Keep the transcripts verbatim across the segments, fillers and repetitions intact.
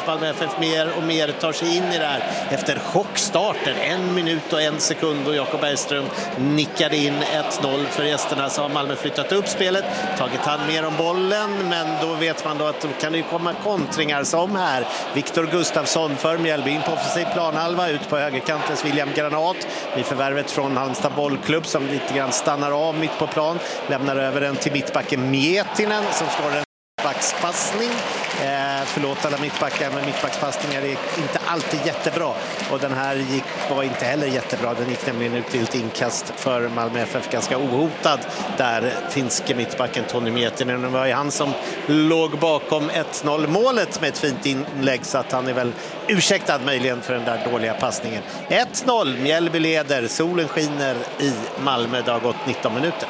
att Malmö F F mer och mer tar sig in i det här efter chockstarten. En minut och en sekund och Jakob Bergström nickade in ett noll för gästerna, så har Malmö flyttat upp spelet, tagit hand mer om bollen, men då vet man då att då kan det ju komma kontringar som här. Viktor Gustafsson för Mjällby in på offensiv planhalva, ut på högerkantens William Granat vid förvärvet från Halmstad bollklubb som lite grann stannar av mitt på plan, lämnar över den till mittbacken Mietinen som slår en mittbackspassning. Eh, förlåt alla mittbackar, men mittbackspassningar är inte alltid jättebra. Och den här gick, var inte heller jättebra. Den gick nämligen ut till ett inkast för Malmö F F, ganska ohotad. Där finske mittbacken Tony Mietinen. Det var ju han som låg bakom ett noll målet med ett fint inlägg, så att han är väl ursäktad möjligen för den där dåliga passningen. ett noll, Mjällby leder. Solen skiner i Malmö. Det har gått nitton minuter.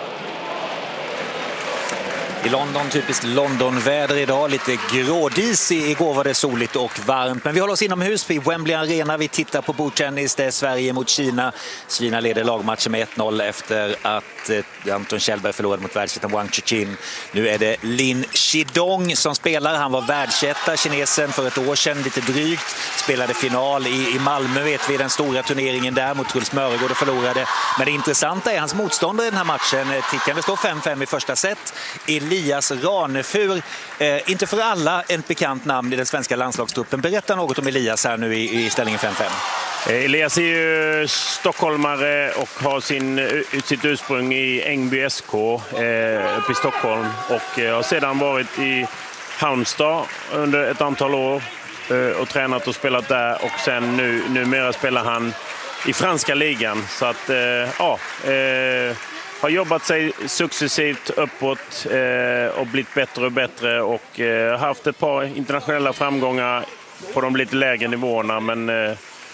I London, typiskt Londonväder idag, lite grådisig. Igår var det soligt och varmt, men vi håller oss inomhus vid Wembley Arena. Vi tittar på bordtennis, det är Sverige mot Kina. Kina leder lagmatchen med ett noll efter att eh, Anton Kjellberg förlorade mot världsettan Wang Chuqin. Nu är det Lin Shidong som spelar. Han var världsetta, kinesen, för ett år sedan, lite drygt. Spelade final i, i Malmö, vet vi, den stora turneringen där mot Truls Mörgård och förlorade. Men det intressanta är hans motståndare i den här matchen. Tickande står fem fem i första set. Elias Ranefur, eh, inte för alla en bekant namn i den svenska landslagstruppen. Berätta något om Elias här nu i, i ställningen fem fem. Elias är ju stockholmare och har sin, sitt ursprung i Ängby S K eh, uppe i Stockholm, och eh, har sedan varit i Halmstad under ett antal år eh, och tränat och spelat där, och sen nu, numera spelar han i franska ligan, så att eh, ja eh, har jobbat sig successivt uppåt eh, och blivit bättre och bättre, och eh, haft ett par internationella framgångar på de lite lägre nivåerna, men eh,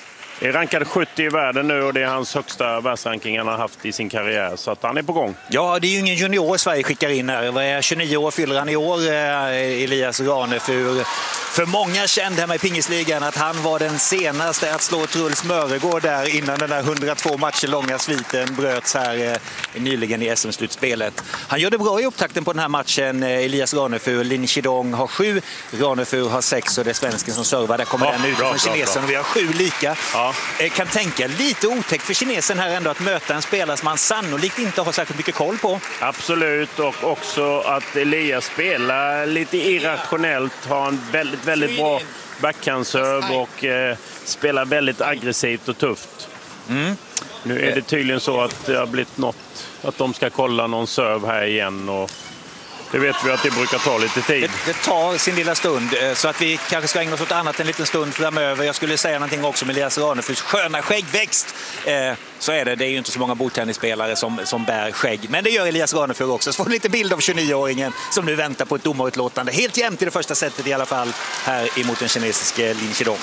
är rankad sjuttio i världen nu, och det är hans högsta världsranking han har haft i sin karriär, så att han är på gång. Ja, det är ju ingen junior Sverige skickar in här. tjugonio år fyller han i år, Elias Ranefur. För många kände hemma i pingisligan att han var den senaste att slå Truls Mörgård där innan den där hundratvå matcher långa sviten bröts här nyligen i S M-slutspelet. Han gör det bra i upptakten på den här matchen, Elias Ranefur. Lin Shidong har sju, Ranefur har sex, och det är svensken som servar. Där kommer ja, den ut från kinesen, och vi har sju lika. Ja. Kan tänka lite otäckt för kinesen här ändå att möta en spelare som man sannolikt inte har särskilt mycket koll på. Absolut, och också att Elias spelar lite irrationellt, har en väldigt, väldigt bra backhandserve och eh, spelar väldigt aggressivt och tufft. Mm. Nu är det tydligen så att det har blivit något, att de ska kolla någon serve här igen, och det vet vi att det brukar ta lite tid. Det, det tar sin lilla stund, så att vi kanske ska ägna oss åt annat en liten stund framöver. Jag skulle säga någonting också med Elias Ranefurs sköna skäggväxt. Eh, så är det, det är ju inte så många bordtennisspelare som, som bär skägg. Men det gör Elias Ranefur också. Så får vi lite bild av tjugonio-åringen som nu väntar på ett domarutlåtande. Helt jämnt i det första setet i alla fall här emot den kinesiske Lin Shidong.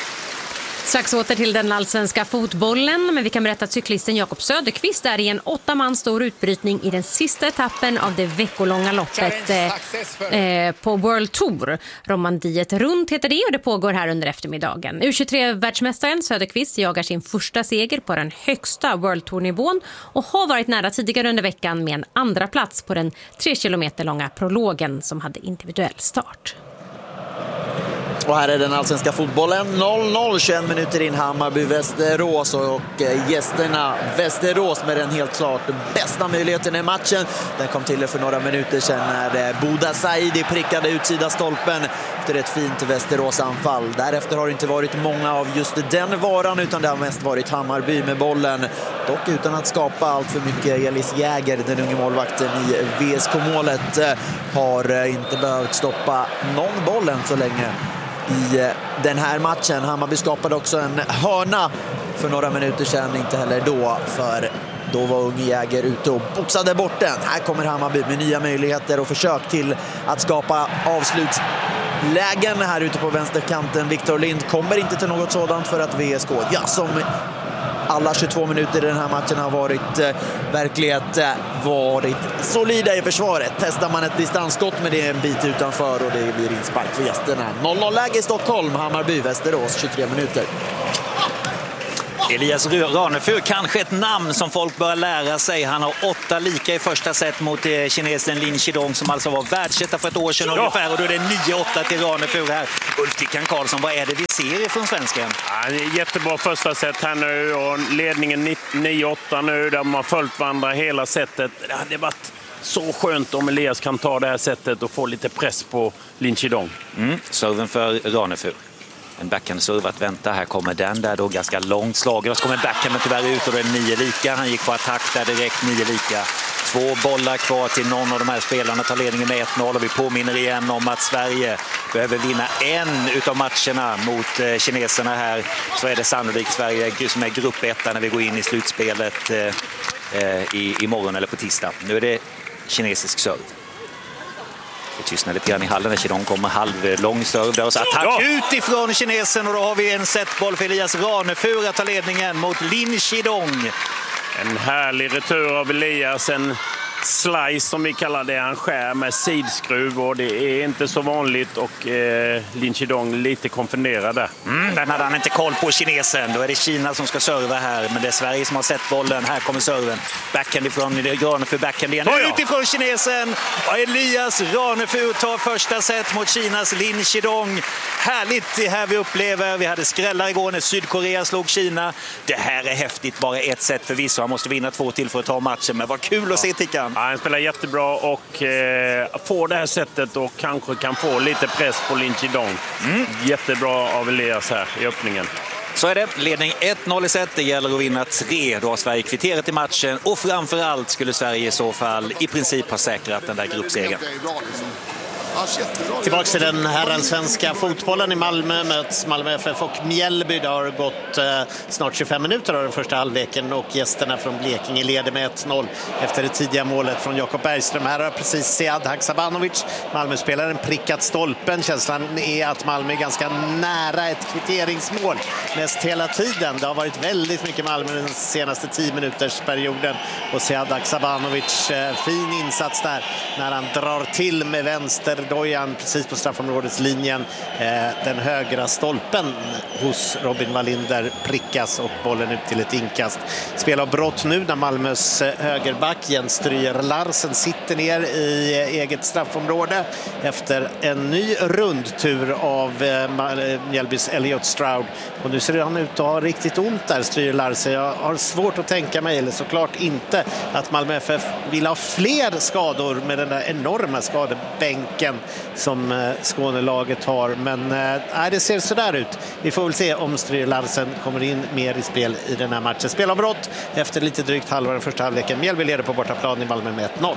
Strax åter till den allsvenska fotbollen, men vi kan berätta att cyklisten Jakob Söderqvist är i en åtta man stor utbrytning i den sista etappen av det veckolånga loppet eh, på World Tour. Romandiet runt heter det, och det pågår här under eftermiddagen. U tjugotre-världsmästaren Söderqvist jagar sin första seger på den högsta World Tour-nivån och har varit nära tidigare under veckan med en andra plats på den tre kilometer långa prologen som hade individuell start. Och här är den allsvenska fotbollen. noll noll, tjugoen minuter in, Hammarby-Västerås, och gästerna Västerås med den helt klart bästa möjligheten i matchen. Den kom till för några minuter sedan när Boda Saidi prickade utsida stolpen efter ett fint Västerås-anfall. Därefter har det inte varit många av just den varan, utan det har mest varit Hammarby med bollen. Dock utan att skapa allt för mycket. Elis Jäger, den unge målvakten i V S K-målet, har inte behövt stoppa någon boll än så länge i den här matchen. Hammarby skapade också en hörna för några minuter sedan, inte heller då, för då var unge Jäger ute och boxade bort den. Här kommer Hammarby med nya möjligheter och försök till att skapa avslutslägen här ute på vänsterkanten. Viktor Lind kommer inte till något sådant för att V S K, ja, som alla tjugotvå minuter i den här matchen har varit eh, verklighet eh, varit solida i försvaret. Testar man ett distansskott, med det en bit utanför, och det blir inspark för gästerna. noll noll-läge i Stockholm, Hammarby, Västerås, tjugotre minuter. Elias Ranefur, kanske ett namn som folk bör lära sig. Han har åtta lika i första set mot eh, kinesen Lin Chidong som alltså var världsetta för ett år sedan ja. ungefär. Och då är det nio åtta till Ranefur här. Ulf Tickan Karlsson, vad är det vi ser ifrån svensken? Ja, jättebra första set här nu och ledningen nio åtta nu där de har följt varandra hela setet. Det hade varit så skönt om Elias kan ta det här sättet och få lite press på Lin Chidong. Mm, serven för Ranefur. En backhandserv att vänta. Här kommer den där då ganska långt slag. Och så kommer backhanden tyvärr ut och det är nio lika. Han gick på attack där direkt, nio lika. Två bollar kvar till någon av de här spelarna tar ledningen med ett noll och vi påminner igen om att Sverige behöver vinna en utav matcherna mot eh, kineserna här. Så är det sannolikt Sverige som är grupp ett när vi går in i slutspelet eh, i, imorgon eller på tisdag. Nu är det kinesisk serv. Det tystnar lite grann i hallen när Chidong kommer halvlång serv där och så attack ja. utifrån kinesen och då har vi en setboll för Elias Ranefur att ta ledningen mot Lin Chidong. En härlig retur av Elias, en slice som vi kallar det, han skär med sidskruv och det är inte så vanligt och eh, Lin Chidong lite konfunderad där. Mm, den hade han inte koll på kinesen, då är det Kina som ska serva här men det är Sverige som har sett bollen, här kommer serven. Backhand ifrån Ranefur, backhand igen, oh, ja. utifrån kinesen och Elias Ranefur tar första set mot Kinas Lin Chidong. Härligt det här vi upplever, vi hade skrällar igår när Sydkorea slog Kina. Det här är häftigt, bara ett set förvisso, han måste vinna två till för att ta matchen men vad kul ja. att se Tickan. Ja, han spelar jättebra och eh, får det här sättet och kanske kan få lite press på Lin Chidong. Mm. Jättebra av Elias här i öppningen. Så är det, ledning ett noll i set, det gäller att vinna tre. Då har Sverige kvitterat i matchen och framförallt skulle Sverige i så fall i princip ha säkrat den där gruppsegern. Tillbaka till den herrallsvenska fotbollen i Malmö möts Malmö F F och Mjällby. Det har gått eh, snart tjugofem minuter av den första halvleken och gästerna från Blekinge leder med ett noll efter det tidiga målet från Jakob Bergström. Här har precis Sead Haksabanovic, Malmö-spelaren, prickat stolpen. Känslan är att Malmö är ganska nära ett kvitteringsmål mest hela tiden. Det har varit väldigt mycket Malmö den senaste tio minuters perioden och Sead Haksabanovic, eh, fin insats där när han drar till med vänster dojan precis på straffområdeslinjen. Eh, den högra stolpen hos Robin Wallinder prickas och bollen ut till ett inkast. Spel av brott nu när Malmös högerback Jens Stryger Larsen sitter ner i eget straffområde efter en ny rundtur av eh, Mjällbys Elliot Stroud. Och nu ser han ut att ha riktigt ont där, Stryger Larsen. Jag har svårt att tänka mig, eller såklart inte, att Malmö F F vill ha fler skador med den där enorma skadebänken som Skånelaget har, men äh, det ser så där ut. Vi får väl se om Stryger Larsen kommer in mer i spel i den här matchen. Spelavbrott efter lite drygt halva den första halvleken. Mjällby leder på bortaplan i Malmö med ett noll.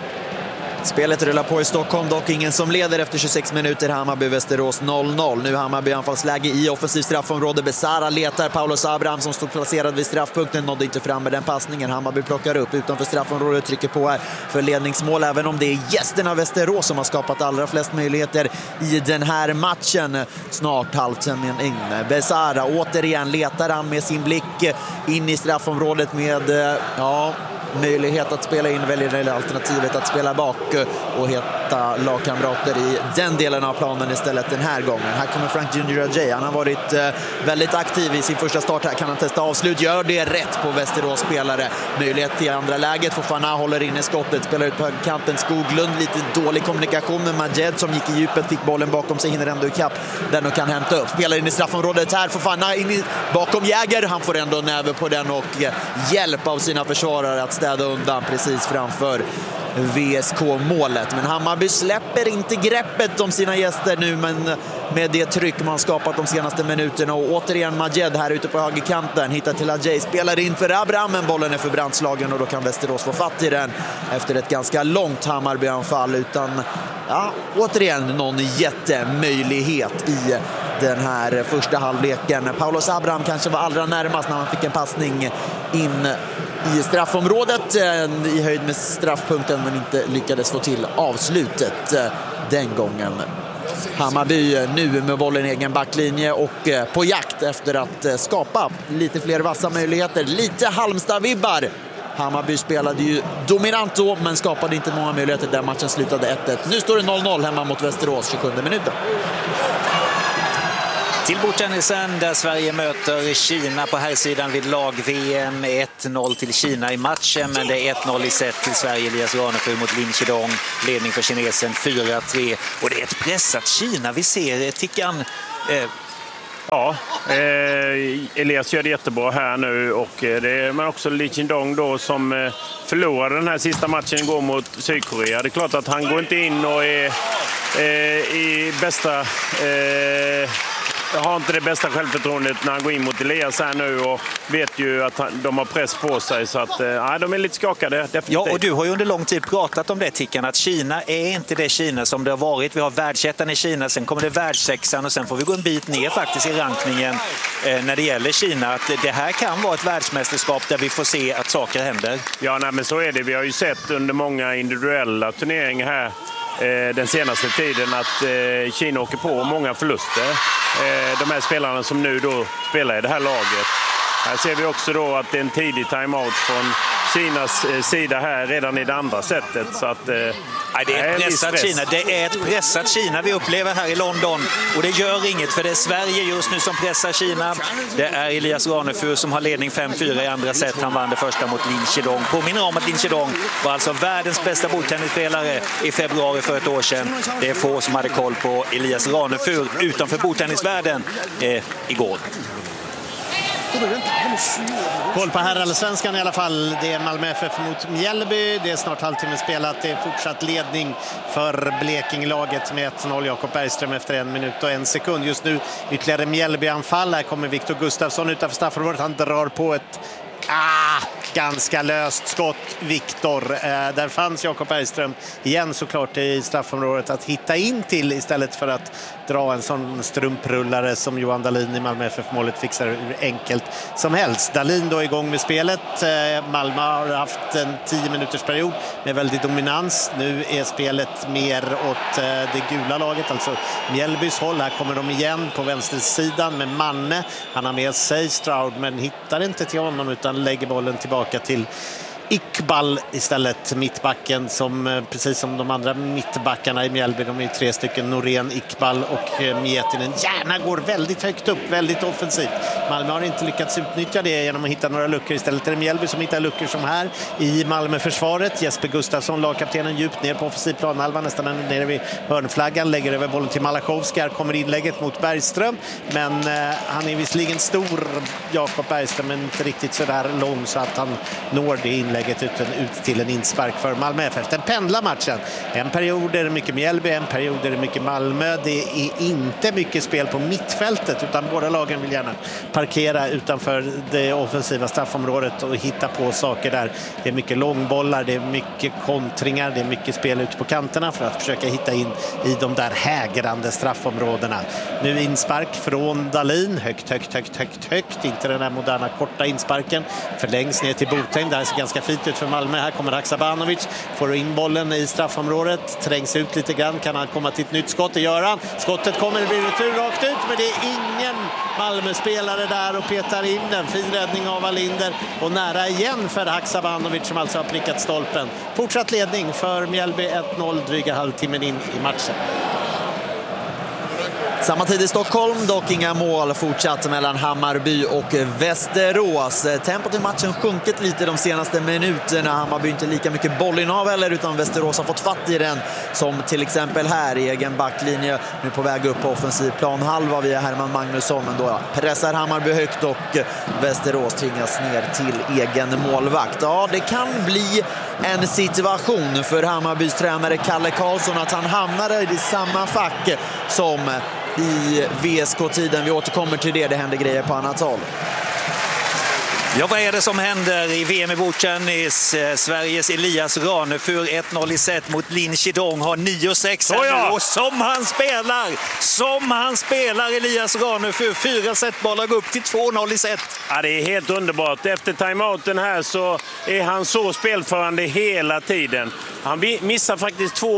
Spelet rullar på i Stockholm, dock ingen som leder efter tjugosex minuter. Hammarby Västerås noll noll. Nu Hammarby anfallsläge i offensiv straffområde. Besara letar Paulus Abraham som stod placerad vid straffpunkten. Nådde inte fram med den passningen. Hammarby plockar upp utanför straffområdet, trycker på här för ledningsmål. Även om det är gästerna Västerås som har skapat allra flest möjligheter i den här matchen. Snart halvtimmen in. Besara återigen letar han med sin blick in i straffområdet med ja... möjlighet att spela in, väljer alternativet att spela bak och hitta lagkamrater i den delen av planen istället den här gången. Här kommer Frank Junior Ajay. Han har varit väldigt aktiv i sin första start. Här kan han testa avslut. Gör det rätt på Västerås spelare. Möjlighet till andra läget. Fofana håller inne skottet. Spelar ut på kanten. Skoglund. Lite dålig kommunikation med Majed som gick i djupet. Fick bollen bakom sig. Hinner ändå i kapp den och kan hämta upp. Spelar in i straffområdet här. Fofana in i, bakom Jäger. Han får ändå näve på den och hjälp av sina försvarare att städa undan precis framför V S K-målet. Men Hammarby släpper inte greppet om sina gäster nu, men med det tryck man skapat de senaste minuterna. Och återigen Majed här ute på högerkanten. Hittar till Ajay, spelar in för Abraham, men bollen är för brandslagen och då kan Västerås få fatt i den efter ett ganska långt Hammarby-anfall utan ja, återigen någon jättemöjlighet i den här första halvleken. Paulus Abraham kanske var allra närmast när man fick en passning in i straffområdet i höjd med straffpunkten, men inte lyckades få till avslutet den gången. Hammarby nu med bollen i egen backlinje och på jakt efter att skapa lite fler vassa möjligheter. Lite Halmstad-vibbar. Hammarby spelade ju dominant då, men skapade inte många möjligheter där matchen slutade ett ett. Nu står det noll noll hemma mot Västerås, tjugosjunde minuten. Till bordtennisen där Sverige möter Kina på här sidan vid lag-V M. ett noll till Kina i matchen, men det är ett noll i set till Sverige. Elias Ranefur mot Lin Chidong. Ledning för kinesen fyra tre. Och det är ett pressat Kina vi ser. Tickan... Eh... Ja, eh, Elias gör det jättebra här nu. Och eh, det är men också Lin Chidong då som eh, förlorade den här sista matchen igår mot Sydkorea. Det är klart att han går inte in och är eh, i bästa... Eh, Jag har inte det bästa självförtroendet när han går in mot Elias här nu och vet ju att han, de har press på sig, så att äh, de är lite skakade. Definitivt. Ja, och du har ju under lång tid pratat om det, Tickan, att Kina är inte det Kina som det har varit. Vi har världsettan i Kina, sen kommer det världssexan och sen får vi gå en bit ner faktiskt i rankningen eh, när det gäller Kina. Att det här kan vara ett världsmästerskap där vi får se att saker händer. Ja, nej, men så är det. Vi har ju sett under många individuella turneringar här den senaste tiden att Kina åker på många förluster. De här spelarna som nu då spelar i det här laget. Här ser vi också då att det är en tidig timeout från Kinas sida här redan i det andra sättet. Så att, nej, det är ett pressat Kina. Det är ett pressat Kina vi upplever här i London. Och det gör inget, för det är Sverige just nu som pressar Kina. Det är Elias Ranefur som har ledning fem fyra i andra set. Han vann det första mot Lin Chidong. Påminner om att Lin Chidong var alltså världens bästa bordtennisspelare i februari för ett år sedan. Det är få som hade koll på Elias Ranefur utanför bordtennisvärlden eh, igår. Koll på herrallsvenskan i alla fall. Det är Malmö F F mot Mjällby. Det är snart halvtimme spelat. Det är fortsatt ledning för Blekingelaget med ett noll. Jakob Bergström efter en minut och en sekund. Just nu ytterligare Mjällby-anfall. Här kommer Viktor Gustafsson utanför straffområdet. Han drar på ett ah, ganska löst skott, Viktor. Eh, där fanns Jakob Bergström igen såklart i straffområdet att hitta in till istället för att dra en sån strumprullare som Johan Dahlin i Malmö F F-målet fixar hur enkelt som helst. Dahlin då igång med spelet. Eh, Malmö har haft en tio minuters period med väldigt dominans. Nu är spelet mer åt eh, det gula laget, alltså Mjällbys håll. Här kommer de igen på vänstersidan med Manne. Han har med sig Stroud men hittar inte till honom utan lägger bollen tillbaka till Iqbal istället, mittbacken, som precis som de andra mittbackarna i Mjällby, de är tre stycken, Norén, Iqbal och Mietinen, gärna går väldigt högt upp, väldigt offensivt. Malmö har inte lyckats utnyttja det genom att hitta några luckor. Istället är det Mjällby som hittar luckor som här i Malmö-försvaret. Jesper Gustafsson, lagkaptenen, djupt ner på offensiv planhalva, nästan nere vid hörnflaggan, lägger över bollen till Malachowski. Här kommer inlägget mot Bergström, men eh, han är visserligen stor, Jakob Bergström, men inte riktigt så där lång så att han når det inlägget utan ut till en inspark för Malmö F F. Den pendlar matchen. En period är det mycket Mjällby, en period är det mycket Malmö. Det är inte mycket spel på mittfältet utan båda lagen vill gärna parkera utanför det offensiva straffområdet och hitta på saker där. Det är mycket långbollar, det är mycket kontringar, det är mycket spel ute på kanterna för att försöka hitta in i de där hägrande straffområdena. Nu inspark från Dahlin, högt, högt, högt, högt, högt. Inte den här moderna korta insparken. Förlängs ner till Botheim, där ser ganska fint ut för Malmö. Här kommer Haksabanovic, får in bollen i straffområdet, trängs ut lite grann, kan han komma till ett nytt skott, det gör han. Skottet kommer, det blir retur rakt ut, men det är ingen Malmö-spelare där och petar in den. Fin räddning av Alinder och nära igen för Haksabanovic som alltså har prickat stolpen. Fortsatt ledning för Mjällby, ett noll, dryga halvtimmen in i matchen. Samma tid i Stockholm, dock inga mål fortsatt mellan Hammarby och Västerås. Tempot i matchen sjunkit lite de senaste minuterna. Hammarby inte lika mycket bollinnehav heller, utan Västerås har fått fatt i den, som till exempel här i egen backlinje. Nu på väg upp på offensiv plan halva via Herman Magnusson, men då ja, pressar Hammarby högt och Västerås tvingas ner till egen målvakt. Ja, det kan bli en situation för Hammarbys tränare Kalle Karlsson att han hamnar i samma fack som i V S K-tiden. Vi återkommer till det, det händer grejer på annat håll. Ja, vad är det som händer i V M i bordtennis? Sveriges Elias Ranefur ett noll i set mot Lin Chidong, har nio sex här ja. nu. Och som han spelar, som han spelar Elias Ranefur, fyra setbollar går upp till två noll i set. Ja, det är helt underbart. Efter timeouten här så är han så spelförande hela tiden. Han missar faktiskt två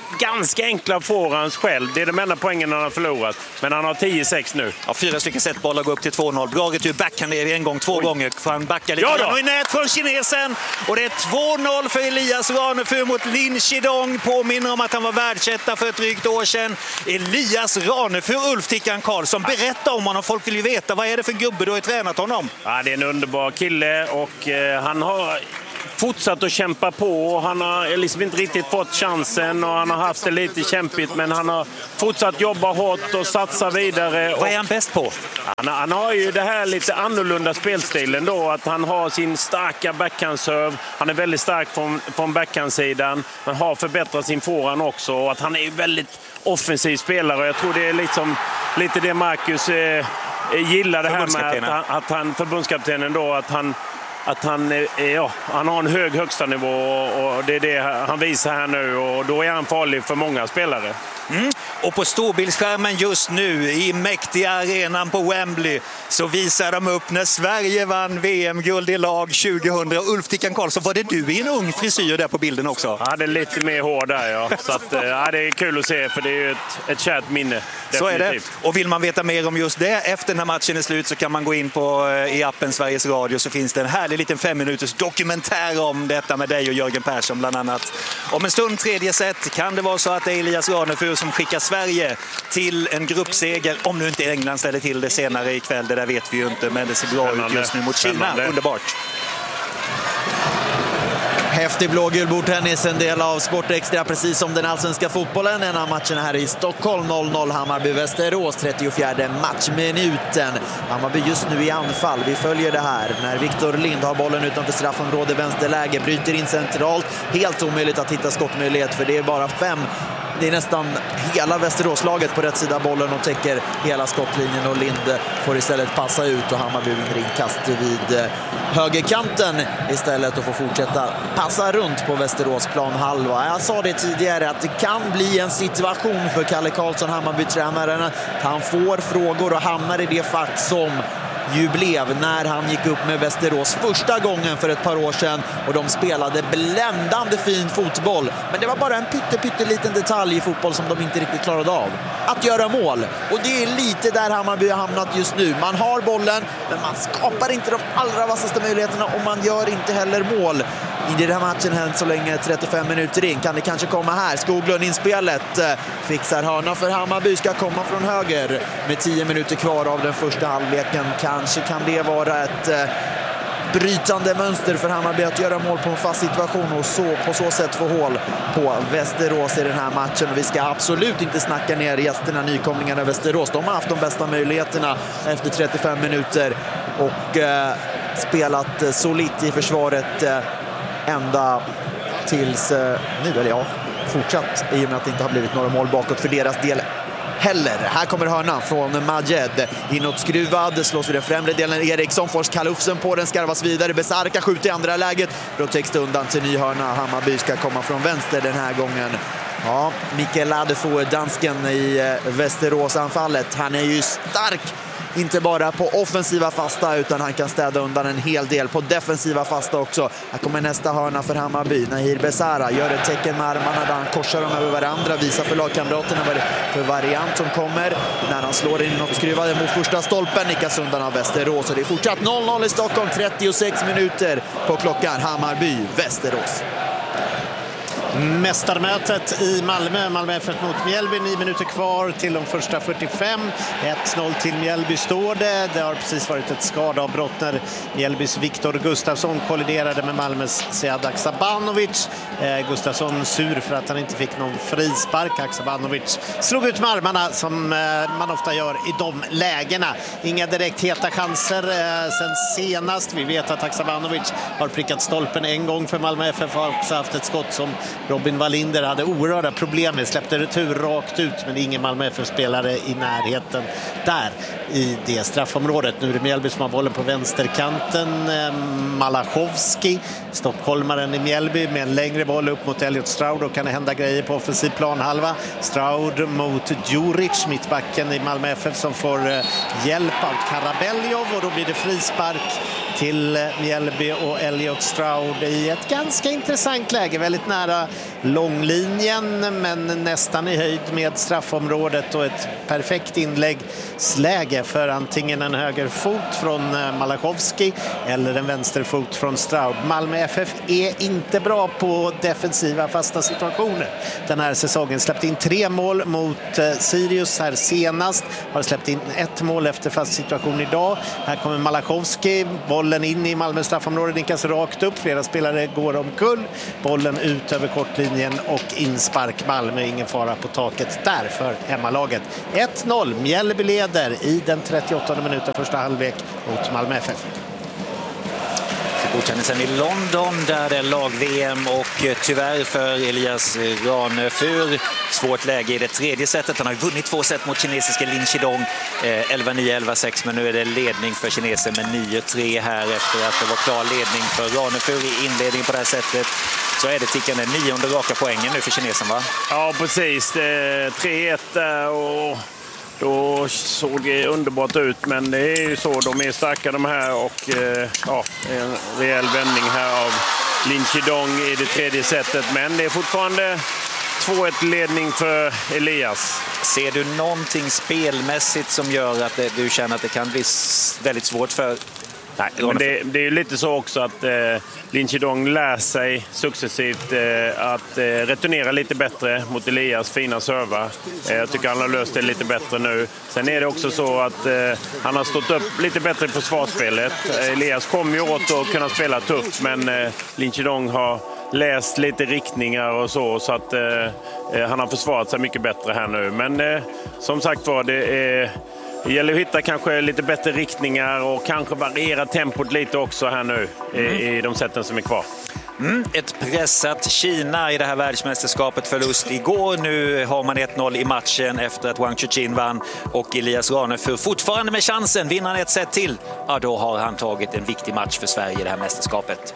ganska enkla forehands själv. Det är de enda poängen han har förlorat. Men han har tio sex nu. Ja, fyra stycken setbollar går upp till två noll. Bra retur, backhand är en gång, två Oj. gånger. För han backar lite. Ja och i nät för kinesen. Och det är två noll för Elias Ranefur mot Lin Chidong. Påminner om att han var världsetta för ett drygt år sedan. Elias Ranefur, Ulf Tickan Karlsson. Berätta om honom, folk vill ju veta. Vad är det för gubbe du har tränat honom? Ja, det är en underbar kille och eh, han har fortsatt att kämpa på och han har liksom inte riktigt fått chansen och han har haft det lite kämpigt, men han har fortsatt jobba hårt och satsa vidare. Vad är han bäst på? Han, han har ju det här lite annorlunda spelstilen då, att han har sin starka backhandserve. Han är väldigt stark från, från backhandsidan, men har förbättrat sin forehand också, och att han är väldigt offensiv spelare. Jag tror det är liksom lite det Marcus eh, gillar, det här med att, att han, förbundskaptenen då, att han Att han, ja, han har en hög högsta nivå och det är det han visar här nu, och då är han farlig för många spelare. Mm. Och på storbildsskärmen just nu i mäktiga arenan på Wembley så visar de upp när Sverige vann V M-guld i lag tjugohundra. Ulf Tickan Karlsson, var det du i en ung frisyr där på bilden också? Ja, det är lite mer hår där, ja. Så att, ja, det är kul att se, för det är ju ett, ett kärt minne. Definitivt. Så är det. Och vill man veta mer om just det efter den här matchen är slut, så kan man gå in på i appen Sveriges Radio, så finns det en härlig liten fem minuters dokumentär om detta med dig och Jörgen Persson bland annat. Om en stund, tredje set, kan det vara så att det är Elias Ranefur som skickar Sverige till en gruppseger, om nu inte England ställer till det senare ikväll. Det där vet vi ju inte, men det ser bra ut just nu mot Kina. Spännande. Underbart. Häftig blågul bordtennis, en del av Sportextra, precis som den allsvenska fotbollen. En av matcherna här i Stockholm, noll noll Hammarby-Västerås, trettiofjärde matchminuten. Hammarby just nu i anfall, vi följer det här när Victor Lind har bollen utanför straffområde, vänsterläge, bryter in centralt. Helt omöjligt att hitta skottmöjlighet, för det är bara fem. Det är nästan hela Västeråslaget på rätt sida bollen och täcker hela skottlinjen, och Lind får istället passa ut och Hammarby vinner inkast vid högerkanten istället och får fortsätta passa runt på Västerås planhalva. Jag sa det tidigare att det kan bli en situation för Kalle Karlsson, Hammarby-tränaren, att han får frågor och hamnar i det fack som ju blev när han gick upp med Västerås första gången för ett par år sedan, och de spelade bländande fin fotboll, men det var bara en pytte, pytte liten detalj i fotboll som de inte riktigt klarade av, att göra mål. Och det är lite där Hammarby har hamnat just nu. Man har bollen, men man skapar inte de allra vassaste möjligheterna, och man gör inte heller mål. I den här matchen hänt så länge, trettiofem minuter in. Kan det kanske komma här? Skoglund inspelet. Fixar hörna för Hammarby, ska komma från höger med tio minuter kvar av den första halvleken. Kanske kan det vara ett eh, brytande mönster för Hammarby att göra mål på en fast situation och så, på så sätt få hål på Västerås i den här matchen. Och vi ska absolut inte snacka ner gästerna, nykomlingarna Västerås. De har haft de bästa möjligheterna efter trettiofem minuter och eh, spelat eh, solitt i försvaret eh, ända tills eh, nu, eller ja, fortsatt i och med att det inte har blivit några mål bakåt för deras del heller. Här kommer hörnan från Majed. Inåt skruvad, slås vid den främre delen. Eriksson får kalufsen på den, skarvas vidare. Besarka skjuter i andra läget. Då täcks det undan till ny hörna. Hammarby ska komma från vänster den här gången. Ja, Mikael Ladefo, dansken i Västerås-anfallet. Han är ju stark. Inte bara på offensiva fasta, utan han kan städa undan en hel del på defensiva fasta också. Här kommer nästa hörna för Hammarby. Nahir Besara gör ett tecken med armarna där han korsar dem över varandra. Visar för lagkamraterna vad det för variant som kommer. När han slår in något skruvade mot första stolpen, nickas undan av Västerås. Och det är fortsatt noll noll i Stockholm, trettiosex minuter på klockan. Hammarby, Västerås. Mästarmötet i Malmö, Malmö F F mot Mjällby, nio minuter kvar till de första fyrtiofem. ett noll till Mjällby står det. Det har precis varit ett skadeavbrott när Mjällbys Viktor Gustafsson kolliderade med Malmös Sead Haksabanovic. Eh, Gustafsson sur för att han inte fick någon frispark. Haksabanovic slog ut med armarna som eh, man ofta gör i de lägena. Inga direkt heta chanser eh, sen senast. Vi vet att Haksabanovic har prickat stolpen en gång för Malmö F F, har också haft ett skott som Robin Wallinder hade oerhörda problem med, släppte retur rakt ut, men ingen Malmö F F-spelare i närheten där i det straffområdet. Nu är det Mjällby som har bollen på vänsterkanten. Malachowski, stockholmaren i Mjällby, med en längre boll upp mot Elliot Stroud, och kan det hända grejer på offensiv planhalva. Stroud mot Djuric, mittbacken i Malmö F F, som får hjälp av Karabeljov, och då blir det frispark till Mjällby och Elliot Stroud i ett ganska intressant läge, väldigt nära långlinjen, men nästan i höjd med straffområdet och ett perfekt inläggsläge för antingen en högerfot från Malachowski eller en vänsterfot från Straub. Malmö F F är inte bra på defensiva fasta situationer den här säsongen. Släppt in tre mål mot Sirius här senast, har släppt in ett mål efter fast situation idag. Här kommer Malachowski, bollen in i Malmö straffområde, nickas rakt upp, flera spelare går omkull, bollen ut över kortlinjen och inspark. Malmö, ingen fara på taket där för hemmalaget. ett noll, Mjällby leder i den trettioåttonde minuten första halvlek mot Malmö F F. Godkännelsen i London där det är lag-V M och tyvärr för Elias Ranefur svårt läge i det tredje setet. Han har vunnit två set mot kinesiska Lin Chidong, elva nio elva sex, men nu är det ledning för kinesen med nio tre här efter att det var klar ledning för Ranefur i inledningen på det här sättet. Så är det tickande nionde raka poängen nu för kinesen, va? Ja, precis. tre ett och då såg det underbart ut, men det är ju så, de är starka de här och eh, ja, en rejäl vändning här av Lin Chidong i det tredje setet, men det är fortfarande två ett ledning för Elias. Ser du någonting spelmässigt som gör att det, du känner att det kan bli väldigt svårt för... Nej, men det, det är ju lite så också att eh, Lin Chidong lär sig successivt eh, att eh, returnera lite bättre mot Elias fina servar. Eh, jag tycker han har löst det lite bättre nu. Sen är det också så att eh, han har stått upp lite bättre i försvarsspelet. Eh, Elias kommer ju åt att kunna spela tufft, men eh, Lin Chidong har läst lite riktningar och så, så att eh, han har försvarat sig mycket bättre här nu. Men eh, som sagt var, det är... Det gäller att hitta kanske lite bättre riktningar och kanske variera tempot lite också här nu i, mm. i de sätten som är kvar. Mm, ett pressat Kina i det här världsmästerskapet, förlust igår. Nu har man ett noll i matchen efter att Wang Chuqin vann och Elias Ranefur fortfarande med chansen. Vinner han ett set till, ja, då har han tagit en viktig match för Sverige i det här mästerskapet.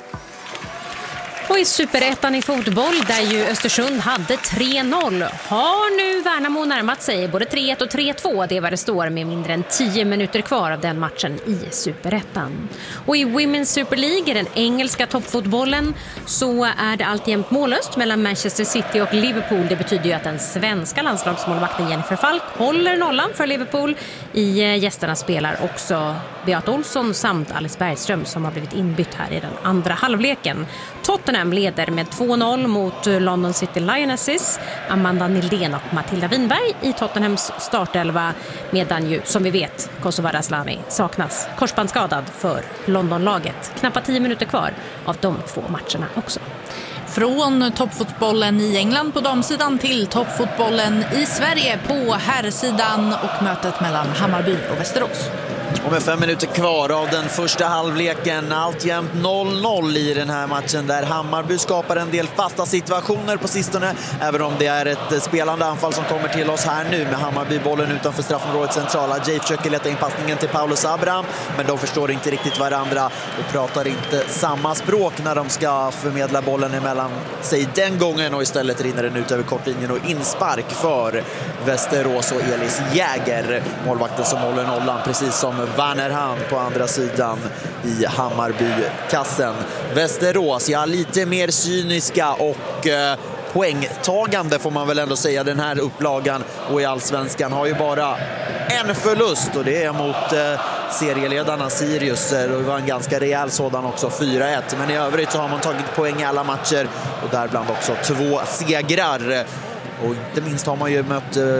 Och i Superettan i fotboll där ju Östersund hade tre noll har nu Värnamo närmat sig både tre ett och tre två. Det var det står med mindre än tio minuter kvar av den matchen i Superettan. Och i Women's Super League, den engelska toppfotbollen, så är det alltjämt mållöst mellan Manchester City och Liverpool. Det betyder ju att den svenska landslagsmålvakten Jennifer Falk håller nollan för Liverpool. I gästerna spelar också Beat Olsson samt Alice Bergström som har blivit inbytt här i den andra halvleken. Tottenham leder med två noll mot London City Lionesses. Amanda Nildén och Matilda Winberg i Tottenhams startelva, medan ju, som vi vet, Kosovare Asllani saknas korsbandsskadad för Londonlaget. Knappt tio minuter kvar av de två matcherna också. Från toppfotbollen i England på damsidan till toppfotbollen i Sverige på herrsidan och mötet mellan Hammarby och Västerås. Och med fem minuter kvar av den första halvleken, alltjämt noll noll i den här matchen där Hammarby skapar en del fasta situationer på sistone, även om det är ett spelande anfall som kommer till oss här nu med Hammarby-bollen utanför straffområdet centrala. Jay försöker leta in passningen till Paulus Abraham, men de förstår inte riktigt varandra och pratar inte samma språk när de ska förmedla bollen emellan sig den gången, och istället rinner den ut över kortlinjen och inspark för Västerås och Elis Jäger, målvakten som håller nollan, precis som Vannerhan på andra sidan i Hammarby-kassen. Västerås, ja, lite mer cyniska och eh, poängtagande får man väl ändå säga den här upplagan, och i Allsvenskan har ju bara en förlust, och det är mot eh, serieledarna Sirius, och det var en ganska rejäl sådan också, fyra ett, men i övrigt så har man tagit poäng i alla matcher och däribland också två segrar, och inte minst har man ju mött eh,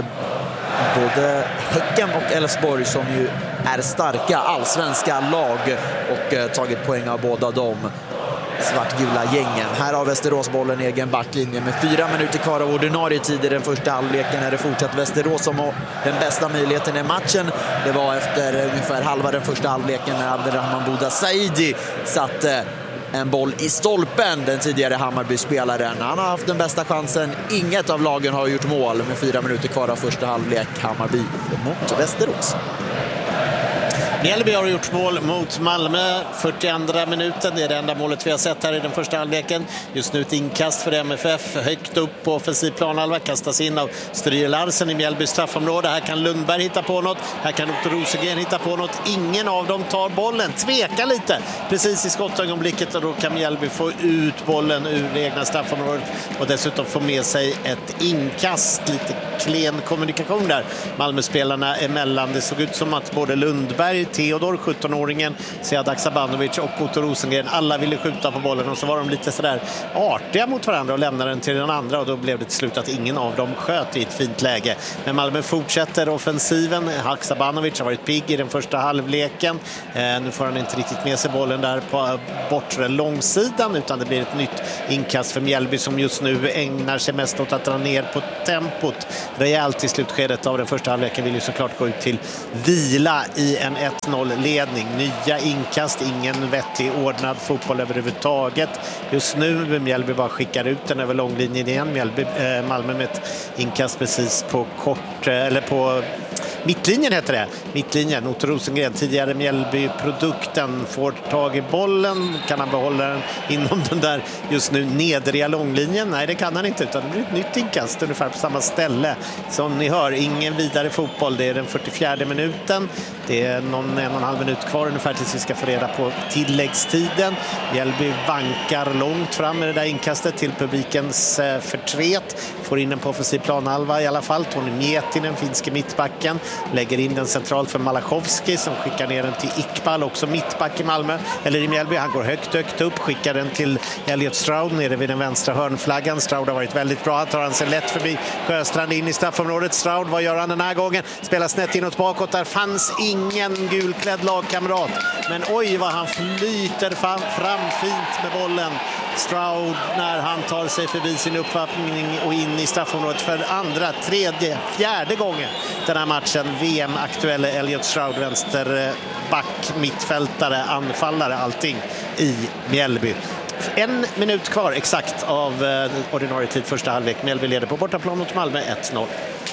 både Häcken och Elfsborg som ju är starka allsvenska lag och eh, tagit poäng av båda de svartgula gängen. Här har Västerås bollen i egen backlinje med fyra minuter kvar av ordinarie tid i den första halvleken. Är det fortsatt Västerås som har den bästa möjligheten i matchen. Det var efter ungefär halva den första halvleken när Abderrahman Bouda Saidi satte en boll i stolpen, den tidigare Hammarby-spelaren. Han har haft den bästa chansen. Inget av lagen har gjort mål med fyra minuter kvar av första halvlek. Hammarby mot Västerås. Mjällby har gjort mål mot Malmö, fyrtioandra minuten. Det är det enda målet vi har sett här i den första halvleken. Just nu ett inkast för M F F, högt upp på offensiv planhalva, kastas in av Stryger Larsen i Mjällbys straffområde. Här kan Lundberg hitta på något, här kan Otto Rosengren hitta på något. Ingen av dem tar bollen, tvekar lite precis i skottögonblicket, och då kan Mjällby få ut bollen ur det egna straffområdet och dessutom få med sig ett inkast. Lite klen kommunikation där Malmöspelarna emellan. Det såg ut som att både Lundberg, Theodor, sjuttonåringen, Sead Haksabanovic och Otto Rosengren, alla ville skjuta på bollen, och så var de lite sådär artiga mot varandra och lämnade den till den andra, och då blev det till slut att ingen av dem sköt i ett fint läge. Men Malmö fortsätter offensiven. Haksabanovic har varit pigg i den första halvleken. Eh, nu får han inte riktigt med sig bollen där på bortre långsidan, utan det blir ett nytt inkast för Mjällby, som just nu ägnar sig mest åt att dra ner på tempot rejält i slutskedet av den första halvleken. Vill ju såklart gå ut till vila i en ett noll-ledning. Nya inkast, ingen vettig ordnad fotboll överhuvudtaget. Just nu Mjällby bara skickar ut den över långlinjen igen. Mjällby, eh, Malmö med ett inkast precis på kort, eller på mittlinjen heter det. Mittlinjen, Otto Rosengren, tidigare Mjällby-produkten, får tag i bollen. Kan han behålla den inom den där just nu nedriga långlinjen? Nej, det kan han inte, utan det blir ett nytt inkast ungefär på samma ställe. Som ni hör, ingen vidare fotboll. Det är den fyrtiofjärde minuten. Det är någon en och en halv minut kvar ungefär tills vi ska få reda på tilläggstiden. Mjällby vankar långt fram med det där inkastet till publikens förtret. Får in den på offensiv planhalva i alla fall. Toni Miettinen, finske mittbacken, lägger in den centralt för Malachowski som skickar ner den till Iqbal, också mittback i Malmö, eller i Mjällby. Han går högt, högt upp, skickar den till Elliot Stroud nere vid den vänstra hörnflaggan. Stroud har varit väldigt bra. Han tar han sig lätt förbi Sjöstrand in i straffområdet. Stroud, vad gör han den här gången? Spelar snett inåt bakåt. Där fanns ingen gulklädd lagkamrat. Men oj vad han flyter fram, fram fint med bollen. Stroud när han tar sig förbi sin uppvattning och in i straffområdet för andra, tredje, fjärde gången den här matchen. V M-aktuelle Elliot Stroud, vänsterback, mittfältare, anfallare, allting i Mjällby. En minut kvar exakt av eh, ordinarie tid första halvlek. Mjällby leder på bortaplan mot Malmö ett noll.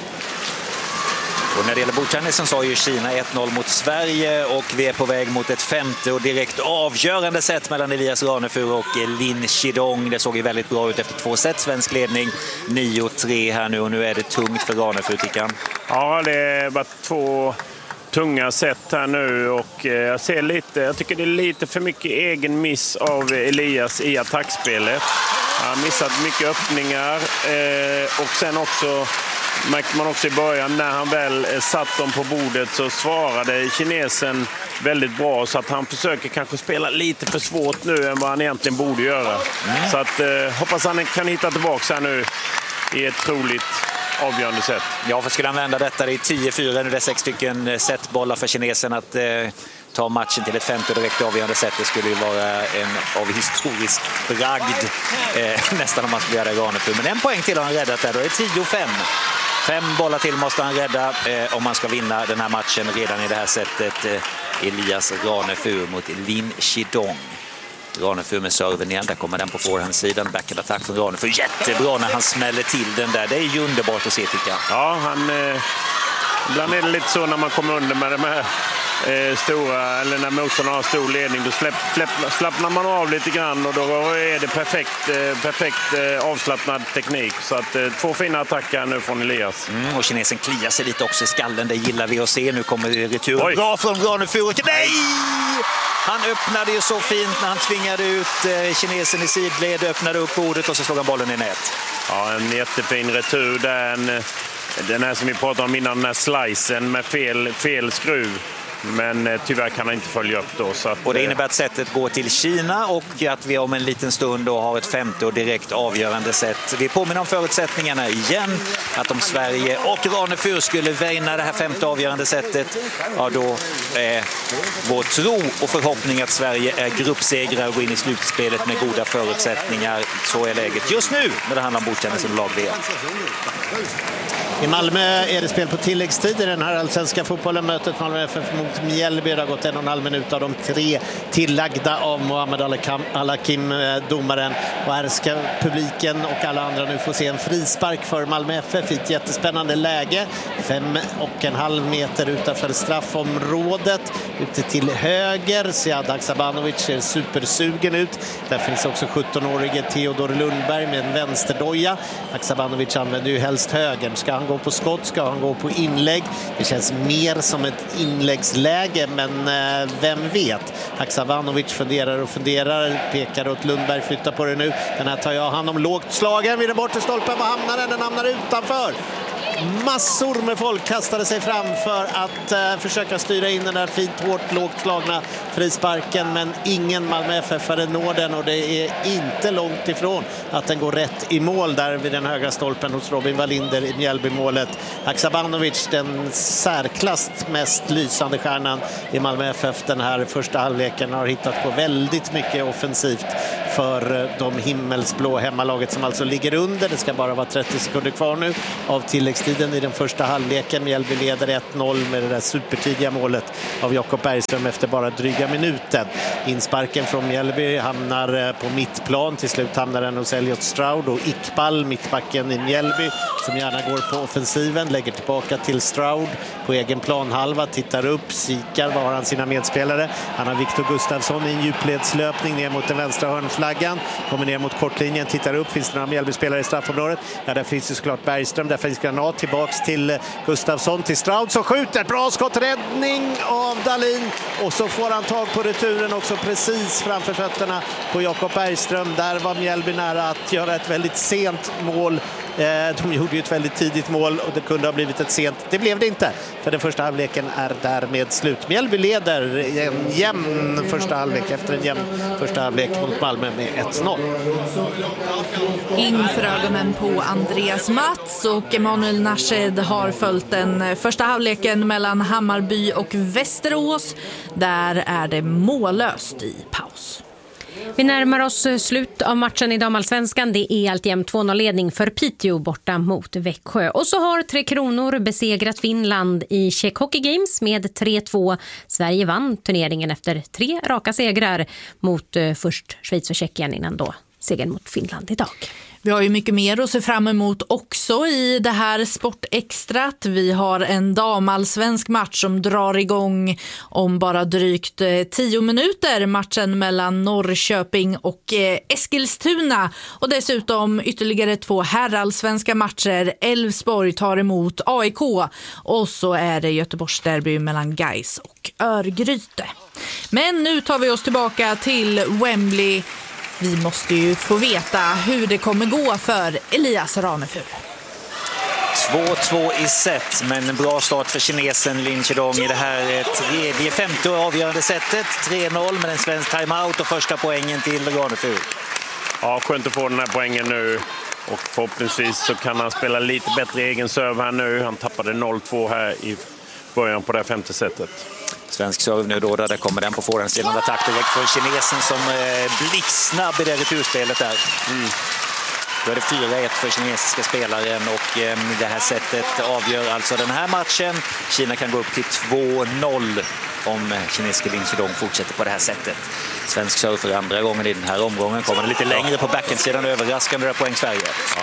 Och när det gäller bordtennisen så har ju Kina ett noll mot Sverige, och vi är på väg mot ett femte och direkt avgörande set mellan Elias Ranefur och Lin Shidong. Det såg ju väldigt bra ut efter två set. Svensk ledning nio tre här nu, och nu är det tungt för Ranefur, tycker han. Ja, det är bara två tunga set här nu, och jag ser lite, jag tycker det är lite för mycket egen miss av Elias i attackspelet. Han har missat mycket öppningar, och sen också märkte man också i början när han väl satt dem på bordet så svarade kinesen väldigt bra, så att han försöker kanske spela lite för svårt nu än vad han egentligen borde göra. Mm. Så att eh, hoppas han kan hitta tillbaka här nu i ett troligt avgörande sätt. Ja, för skulle han vända detta, det är tio fyra nu, det är sex stycken setbollar för kinesen att eh, ta matchen till ett femte direkt avgörande sätt. Det skulle ju vara en av historisk bragd eh, nästan om man skulle göra det Ranefur. Men en poäng till har han räddat där, då är det tio fem. Fem bollar till måste han rädda eh, om man ska vinna den här matchen redan i det här sättet. Eh, Elias Ranefur mot Lin Shidong. Ranefur med serven igen, där kommer den på forehandsidan. Backhand-attack från Ranefur. Jättebra när han smäller till den där. Det är ju underbart att se, tycker jag. Ja, han... Eh, ibland är det lite så när man kommer under med de här eh, stora, eller när motståndaren har stor ledning, då släpp, släpp, slappnar man av lite grann, och då är det perfekt, eh, perfekt eh, avslappnad teknik. Så att eh, två fina attacker nu från Elias. Mm, och kinesen kliar sig lite också i skallen, det gillar vi att se. Nu kommer retur. Oj. Bra från Ranefur. Nej! Han öppnade ju så fint när han tvingade ut eh, kinesen i sidled, öppnade upp bordet och så slog han bollen i nät. Ja, en jättefin retur där. En, den här som vi pratade om innan, den här slicen med fel, fel skruv. Men eh, tyvärr kan han inte följa upp då. Så att, och det innebär att sättet går till Kina, och att vi om en liten stund då har ett femte och direkt avgörande sätt. Vi påminner om förutsättningarna igen. Att om Sverige och Ranefur skulle vinna det här femte avgörande sättet, ja då är vår tro och förhoppning att Sverige är gruppsegrare och går in i slutspelet med goda förutsättningar. Så är läget just nu när det handlar om bordtennis och lag-V M. I Malmö är det spel på tilläggstid i den här allsvenska fotbollen. Mötet Malmö F F mot Mjällby. Det har gått en och en halv minut av de tre tillagda av Mohamed Al-Hakim, domaren. Och här ska publiken och alla andra nu få se en frispark för Malmö F F i ett jättespännande läge. Fem och en halv meter utanför straffområdet. Ute till höger. Sead Haksabanovic ser supersugen ut. Där finns också sjuttonårige Theodor Lundberg med en vänsterdoja. Haksabanovic använder ju helst högern. Ska han gå på skott? Ska han gå på inlägg? Det känns mer som ett inläggsläge, men eh, vem vet? Haksabanovic funderar och funderar. Pekar åt Lundberg, flyttar på det nu. Den här tar jag hand om lågt slagen. Vid den bortre stolpen, var hamnar den? Den hamnar utanför. Massor med folk kastade sig fram för att uh, försöka styra in den där fint hårt lågt slagna frisparken, men ingen Malmö F F-are når den, och det är inte långt ifrån att den går rätt i mål där vid den högra stolpen hos Robin Wallinder i Mjällby-målet. Haksabanovic, den särklass mest lysande stjärnan i Malmö F F den här första halvleken, har hittat på väldigt mycket offensivt för de himmelsblå hemmalaget som alltså ligger under. Det ska bara vara trettio sekunder kvar nu av tilläggstiden i den första halvleken. Mjällby leder ett noll med det där supertidiga målet av Jakob Bergström efter bara dryga minuten. Insparken från Mjällby hamnar på mittplan. Till slut hamnar den hos Elliot Stroud, och Iqbal, mittbacken i Mjällby, som gärna går på offensiven, lägger tillbaka till Stroud på egen planhalva, tittar upp, kikar, var har han sina medspelare? Han har Victor Gustafsson i en djupledslöpning ner mot den vänstra hörnflaggan, kommer ner mot kortlinjen, tittar upp, finns det några Mjällby-spelare i straffområdet? Ja, där finns det såklart Bergström, där finns granat, tillbaks till Gustafsson, till Stroud som skjuter, bra skotträddning av Dahlin, och så får han tag på returen också precis framför fötterna på Jakob Bergström. Där var Mjällby nära att göra ett väldigt sent mål. De gjorde ju ett väldigt tidigt mål och det kunde ha blivit ett sent. Det blev det inte, för den första halvleken är därmed slut. Mjällby leder en jämn första halvlek efter en jämn första halvlek mot Malmö med ett noll. Inför ögonen på Andreas Mats och Emanuel Nashed har följt den första halvleken mellan Hammarby och Västerås. Där är det mållöst i paus. Vi närmar oss slut av matchen i damallsvenskan. Det är alltjämt två noll-ledning för Piteå borta mot Växjö. Och så har Tre Kronor besegrat Finland i Czech Hockey Games med tre två. Sverige vann turneringen efter tre raka segrar mot eh, först Schweiz och Tjeckien innan då segern mot Finland idag. Vi har ju mycket mer att se fram emot också i det här Sportextrat. Vi har en damallsvensk match som drar igång om bara drygt tio minuter. Matchen mellan Norrköping och Eskilstuna. Och dessutom ytterligare två herrallsvenska matcher. Elfsborg tar emot A I K. Och så är det Göteborgs derby mellan Gais och Örgryte. Men nu tar vi oss tillbaka till Wembley. Vi måste ju få veta hur det kommer gå för Elias Ranefur. två två i set, men en bra start för kinesen Lin Chedong i det här tredje, femte och avgörande setet. tre noll med en svensk timeout och första poängen till Ranefur. Ja, skönt att få den här poängen nu. Och förhoppningsvis så kan han spela lite bättre egen serv här nu. Han tappade noll två här i början på det här femte setet. Svensk serve nu då, där kommer den på forehandsidan attack direkt för kinesen som eh, blixtsnabb i det returspelet där. Mm. Då är det fyra ett för kinesiska spelaren och eh, det här sättet avgör alltså den här matchen. Kina kan gå upp till två noll om kinesiska Lin Chedong fortsätter på det här sättet. Svensk serve för andra gången i den här omgången. Kommer lite längre på backhandsidan, överraskande där poäng Sverige. Ja.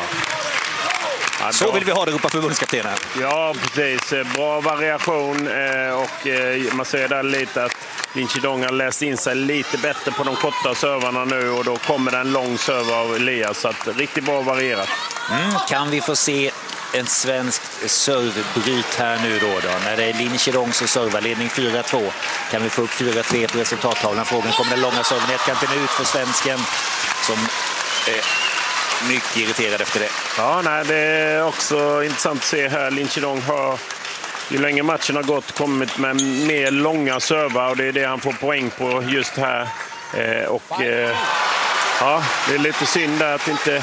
Ja, så vill vi ha det, ropa förbundskaptenen. Ja, precis. Bra variation och man ser där lite att Lin Chedong har läst in sig lite bättre på de korta servarna nu och då kommer det en lång server av Elias, så att riktigt bra varierat. Mm, kan vi få se en svensk servebryt här nu då, då? När det är Lin Chedong som servarledning fyra två. Kan vi få upp fyra tre på resultattavlan? Frågan kommer den långa serven netkanten ut för svensken som eh, mycket irriterad efter det. Ja, nej, det är också intressant att se här. Lin Chedong har ju länge matchen har gått kommit med mer långa servar och det är det han får poäng på just här. Eh, och eh, ja, det är lite synd där att inte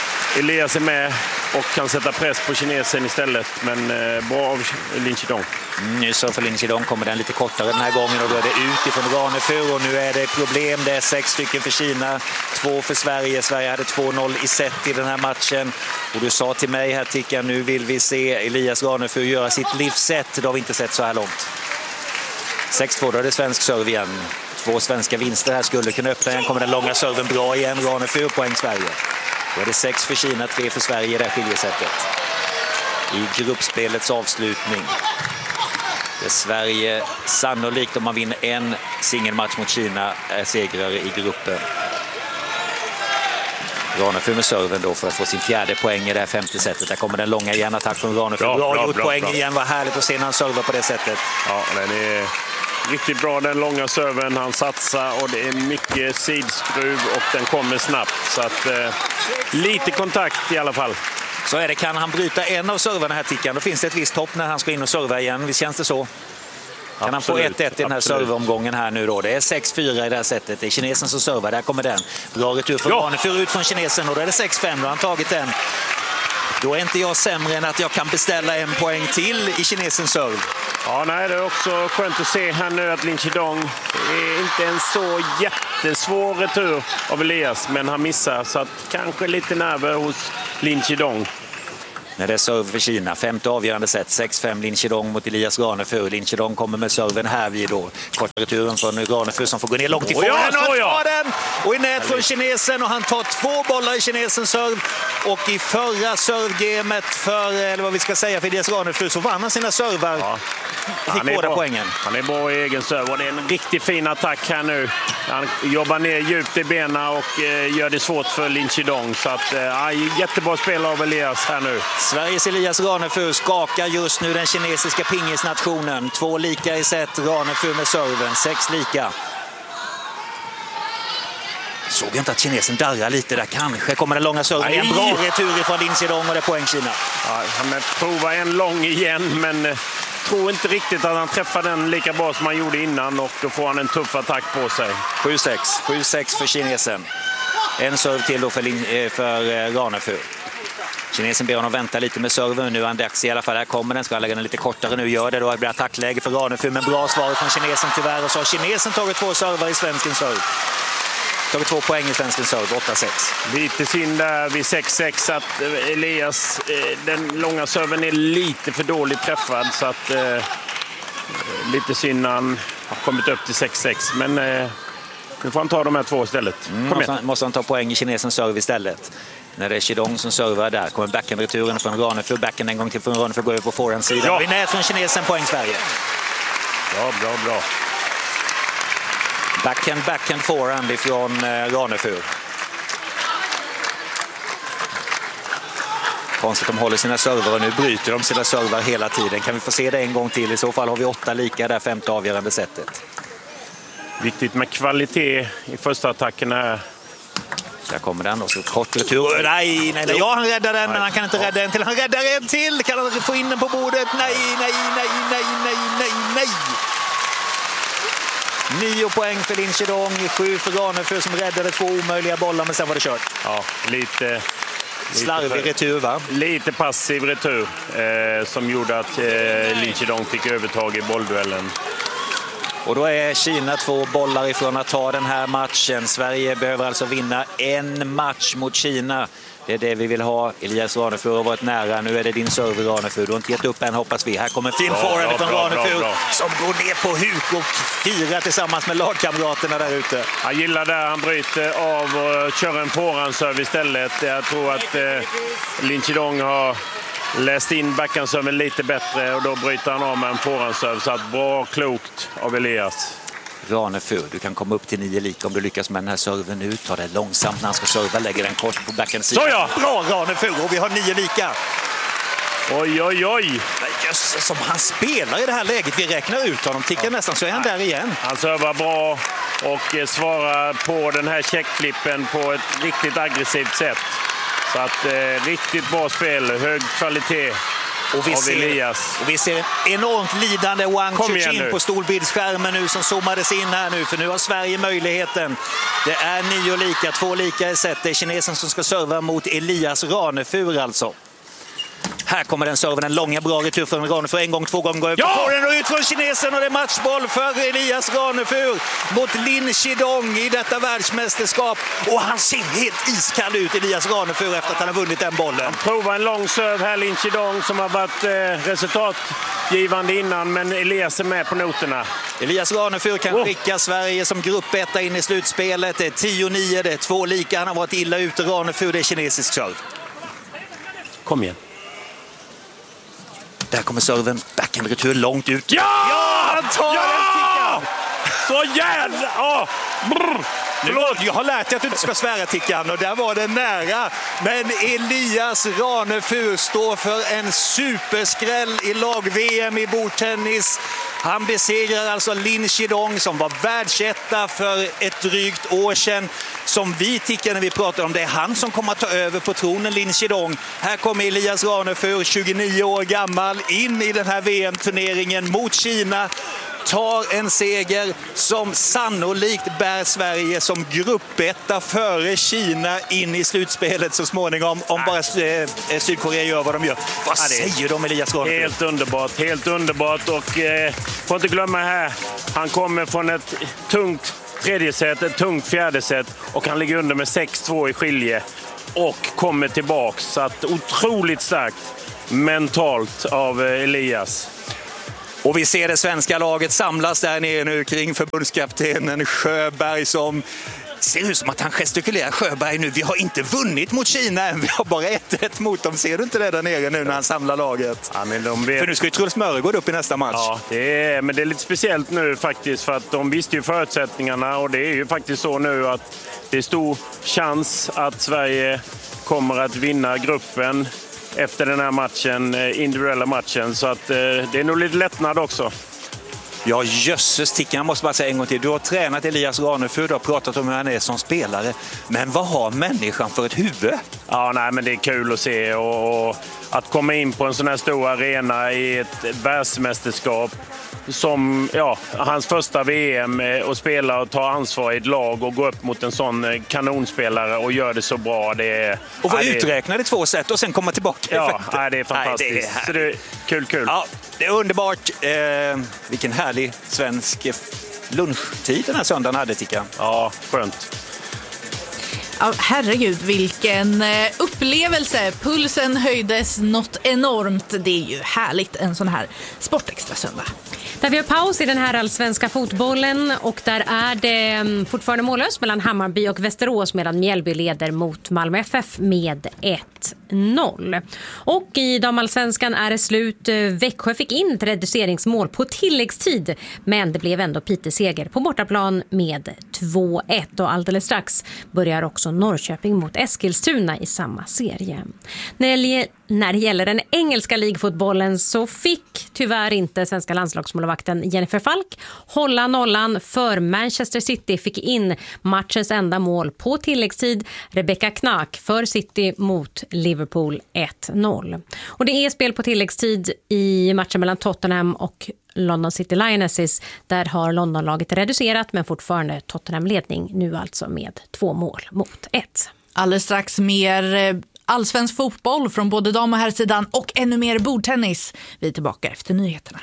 Elias är med och kan sätta press på kinesen istället, men eh, bra av Lin Chedong. Mm, nu så för Lin Chidong kommer den lite kortare den här gången och då är det ut ifrån Ranefur och nu är det problem. Det är sex stycken för Kina, två för Sverige. Sverige hade två noll i set i den här matchen. Och du sa till mig här, Ticka, nu vill vi se Elias Ranefur göra sitt livsset. Det har vi inte sett så här långt. sex två, då är det svensk serve igen. Två svenska vinster här skulle kunna öppna. Igen kommer den långa serven bra igen. Ranefur poäng Sverige. Då är det sex för Kina, tre för Sverige i det här skiljesättet. I gruppspelets avslutning. Det är Sverige sannolikt, om man vinner en singelmatch mot Kina, är segrare i gruppen. Ranefur med serven då för att få sin fjärde poäng i det här femte sättet. Där kommer den långa igen, attack från Ranefur. Bra, bra, bra gjort, bra, poäng bra. Igen, vad härligt att se när han servar på det sättet. Ja, den är riktigt bra, den långa serven. Han satsar och det är mycket sidskruv och den kommer snabbt. Så att eh, lite kontakt i alla fall. Så är det, kan han bryta en av servarna här, Tickan, då finns det ett visst hopp när han ska in och serva igen. Visst känns det så? Kan absolut, han få ett ett i den här serveomgången här nu då? Det är sex fyra i det här sättet. Det är kinesen som servar. Där kommer den. Bra retur för ja. Ranefur ut från kinesen och då är det sex fem. Då har han tagit den. Då är inte jag sämre än att jag kan beställa en poäng till i kinesens serve. Ja, nej, det är också skönt att se här nu att Lin Chidong är inte en så jättesvår retur av Elias, men han missar, så att kanske lite nerver hos Lin Chidong. När det är serve för Kina, femte avgörande set, sex fem Lin Chidong mot Elias Ranefur. Lin Chidong kommer med serven här vid då. Korta returen från Ranefur som får gå ner långt ifrån. Oh ja, och, ja. den. och i nät från kinesen och han tar två bollar i kinesens serve. Och i förra servegamet för, eller vad vi ska säga, för Elias Ranefur så vann han sina servar. Ja. Han är, bra. Poängen. han är bra i egen serve och det är en riktigt fin attack här nu. Han jobbar ner djupt i benen och eh, gör det svårt för Lin Chidong. Så att, eh, jättebra spel av Elias här nu. Sveriges Elias Ranefur skakar just nu den kinesiska pingisnationen. Två lika i set, Ranefur med serven, sex lika. Såg jag inte att kinesen darrar lite där, kanske kommer den långa serven. En bra retur från Lin Chidong och det är poäng Kina. Ja, han provar en lång igen, men eh, tror inte riktigt att han träffar den lika bra som han gjorde innan och då får han en tuff attack på sig. sju sex, sju sex för kinesen. En serve till då för, Lin, för Ranefur. Kinesen ber honom vänta lite med serven. Nu är han dags i alla fall. Här kommer den. Ska han lägga den lite kortare nu? Gör det då. Det blir attackläge för Ranefur. Men bra svar från kinesen tyvärr. Och så har kinesen tagit två servar i svenskens serve. Tagit två poäng i svenskens serve. åtta sex. Lite synd där vid sex sex att Elias, den långa serven är lite för dåligt träffad. Så att eh, lite synd när han har kommit upp till sex sex. Men eh, nu får han ta de här två istället. Mm, måste, han, måste han ta poäng i kinesens serve istället. När det är Chidong som servar där kommer backhand-returen från Ranefur. Backen en gång till från Ranefur går över på forehandsidan. Ja. Vi nät från kinesen, poäng Sverige. Bra, bra, bra. Backhand, backhand, forehand ifrån eh, Ranefur. Konstigt att de håller sina server och nu bryter de sina server hela tiden. Kan vi få se det en gång till? I så fall har vi åtta lika där, femte avgörande sättet. Viktigt med kvalitet i första attacken här. Där kommer den och så kort retur. Nej, nej, nej. Ja, han räddar den, men han kan inte rädda en till. Han räddar en till. Kan han få in den på bordet? Nej, nej, nej, nej, nej, nej, nej. Nio poäng för Lin Chidong, sju för Ranefur som räddade två omöjliga bollar, men sen var det kört. Ja, lite... Slarvig retur, va? Lite passiv retur eh, som gjorde att eh, Lin Chidong fick övertag i bollduellen. Och då är Kina två bollar ifrån att ta den här matchen. Sverige behöver alltså vinna en match mot Kina. Det är det vi vill ha. Elias Ranefur har varit nära. Nu är det din server, Ranefur. Du har inte gett upp än, hoppas vi. Här kommer fin forehand från Ranefur som går ner på huk och firar tillsammans med lagkamraterna där ute. Jag gillar där han bryter av och kör en forehandserve istället. Jag tror att eh, Lin Chidong har läst in backhandserven lite bättre och då bryter han av med en forehandserve. Så att bra, klokt av Elias. Ranefur, du kan komma upp till nio lika om du lyckas med den här serven nu. Ta det långsamt när han ska serva, lägger den kort på backhandsidan. Så ja! Bra Ranefur, och vi har nio lika. Oj, oj, oj. Just som han spelar i det här läget. Vi räknar ut honom, tickar ja. nästan så är han där igen. Han servar bra och svarar på den här checkflippen på ett riktigt aggressivt sätt. Så att eh, riktigt bra spel, hög kvalitet. Och vi, ser, och vi ser en enormt lidande Wang Chuqin på storbildsskärmen nu som zoomades in här nu. För nu har Sverige möjligheten. Det är nio lika, två lika i set. Det är kinesen som ska serva mot Elias Ranefur alltså. Här kommer den serven, en långa bra retur från Ranefur. En gång, två gånger. Ja! Får den ut från kinesen och det är matchboll för Elias Ranefur mot Lin Chidong i detta världsmästerskap. Och han ser helt iskall ut, Elias Ranefur, efter att han har vunnit den bollen. Prova en lång serve här, Lin Chidong, som har varit eh, resultatgivande innan, men Elias är med på noterna. Elias Ranefur kan oh. skicka Sverige som gruppetta in i slutspelet. Det är tio nio, det är två lika. Han har varit illa ute, Ranefur, det är kinesisk serve. Kom igen. Där kommer serven, backhand-retur långt ut. Ja! Ja, han tar ja! den, Tickan! Så jävla... Oh! Förlåt, jag har lärt dig att du inte ska svära, Tickan, och där var det nära. Men Elias Ranefur står för en superskräll i lag-V M i bordtennis. Han besegrar alltså Lin Chidong som var världsetta för ett drygt år sedan. Som vi tycker när vi pratar om det, är han som kommer att ta över på tronen, Lin Chidong. Här kommer Elias Ranefur, tjugonio år gammal, in i den här V M-turneringen mot Kina. Tar en seger som sannolikt bär Sverige som gruppetta före Kina in i slutspelet så småningom, om bara eh, Sydkorea gör vad de gör. Vad ja, säger de, Elias Ranefur? Helt underbart, helt underbart, och eh, får inte glömma här, han kommer från ett tungt tredje set, ett tungt fjärde set, och han ligger under med sex två i skilje och kommer tillbaks, så att otroligt starkt mentalt av eh, Elias. Och vi ser det svenska laget samlas där nere nu kring förbundskaptenen Sjöberg, som ser ut som att han gestikulerar. Sjöberg nu, vi har inte vunnit mot Kina än, vi har bara ett ett mot dem. Ser du inte det där nere nu när han samlar laget? Ja, men de vet... För nu ska ju Truls Mörgård upp i nästa match. Ja, det är, men det är lite speciellt nu faktiskt, för att de visste ju förutsättningarna, och det är ju faktiskt så nu att det är stor chans att Sverige kommer att vinna gruppen efter den här matchen, individuella matchen, så att eh, det är nog lite lättnad också. Ja, jösses, Tickan, jag måste bara säga en gång till. Du har tränat Elias Ranefur, du har pratat om hur han är som spelare. Men vad har människan för ett huvud? Ja, nej, men det är kul att se, och, och att komma in på en sån här stor arena i ett, ett världsmästerskap som, ja, hans första V M, och spela och ta ansvar i ett lag och gå upp mot en sån kanonspelare och göra det så bra. Det är, och vara nej, uträknad i två set och sen komma tillbaka. Ja, nej, det är fantastiskt. Nej, det är så det är kul, kul. Ja, det är underbart. Eh, vilken härlig svensk lunchtid den här söndagen hade, Tickan. Ja, skönt. Ja, herregud, vilken upplevelse. Pulsen höjdes något enormt. Det är ju härligt, en sån här Sportextra söndag. Där vi har paus i den här allsvenska fotbollen, och där är det fortfarande mållöst mellan Hammarby och Västerås, medan Mjällby leder mot Malmö F F med ett noll. Och i damallsvenskan är det slut. Växjö fick in ett reduceringsmål på tilläggstid, men det blev ändå Piteå-seger på bortaplan med två ett, och alldeles strax börjar också Norrköping mot Eskilstuna i samma serie. När det gäller den engelska ligfotbollen så fick tyvärr inte svenska landslagsmålvakten Jennifer Falk hålla nollan, för Manchester City fick in matchens enda mål på tilläggstid. Rebecca Knack för City mot Liverpool ett noll. Och det är spel på tilläggstid i matchen mellan Tottenham och London City Lionesses. Där har Londonlaget reducerat, men fortfarande Tottenham ledning nu alltså med två mål mot ett. Alldeles strax mer allsvensk fotboll från både dam- och herrsidan och ännu mer bordtennis. Vi är tillbaka efter nyheterna.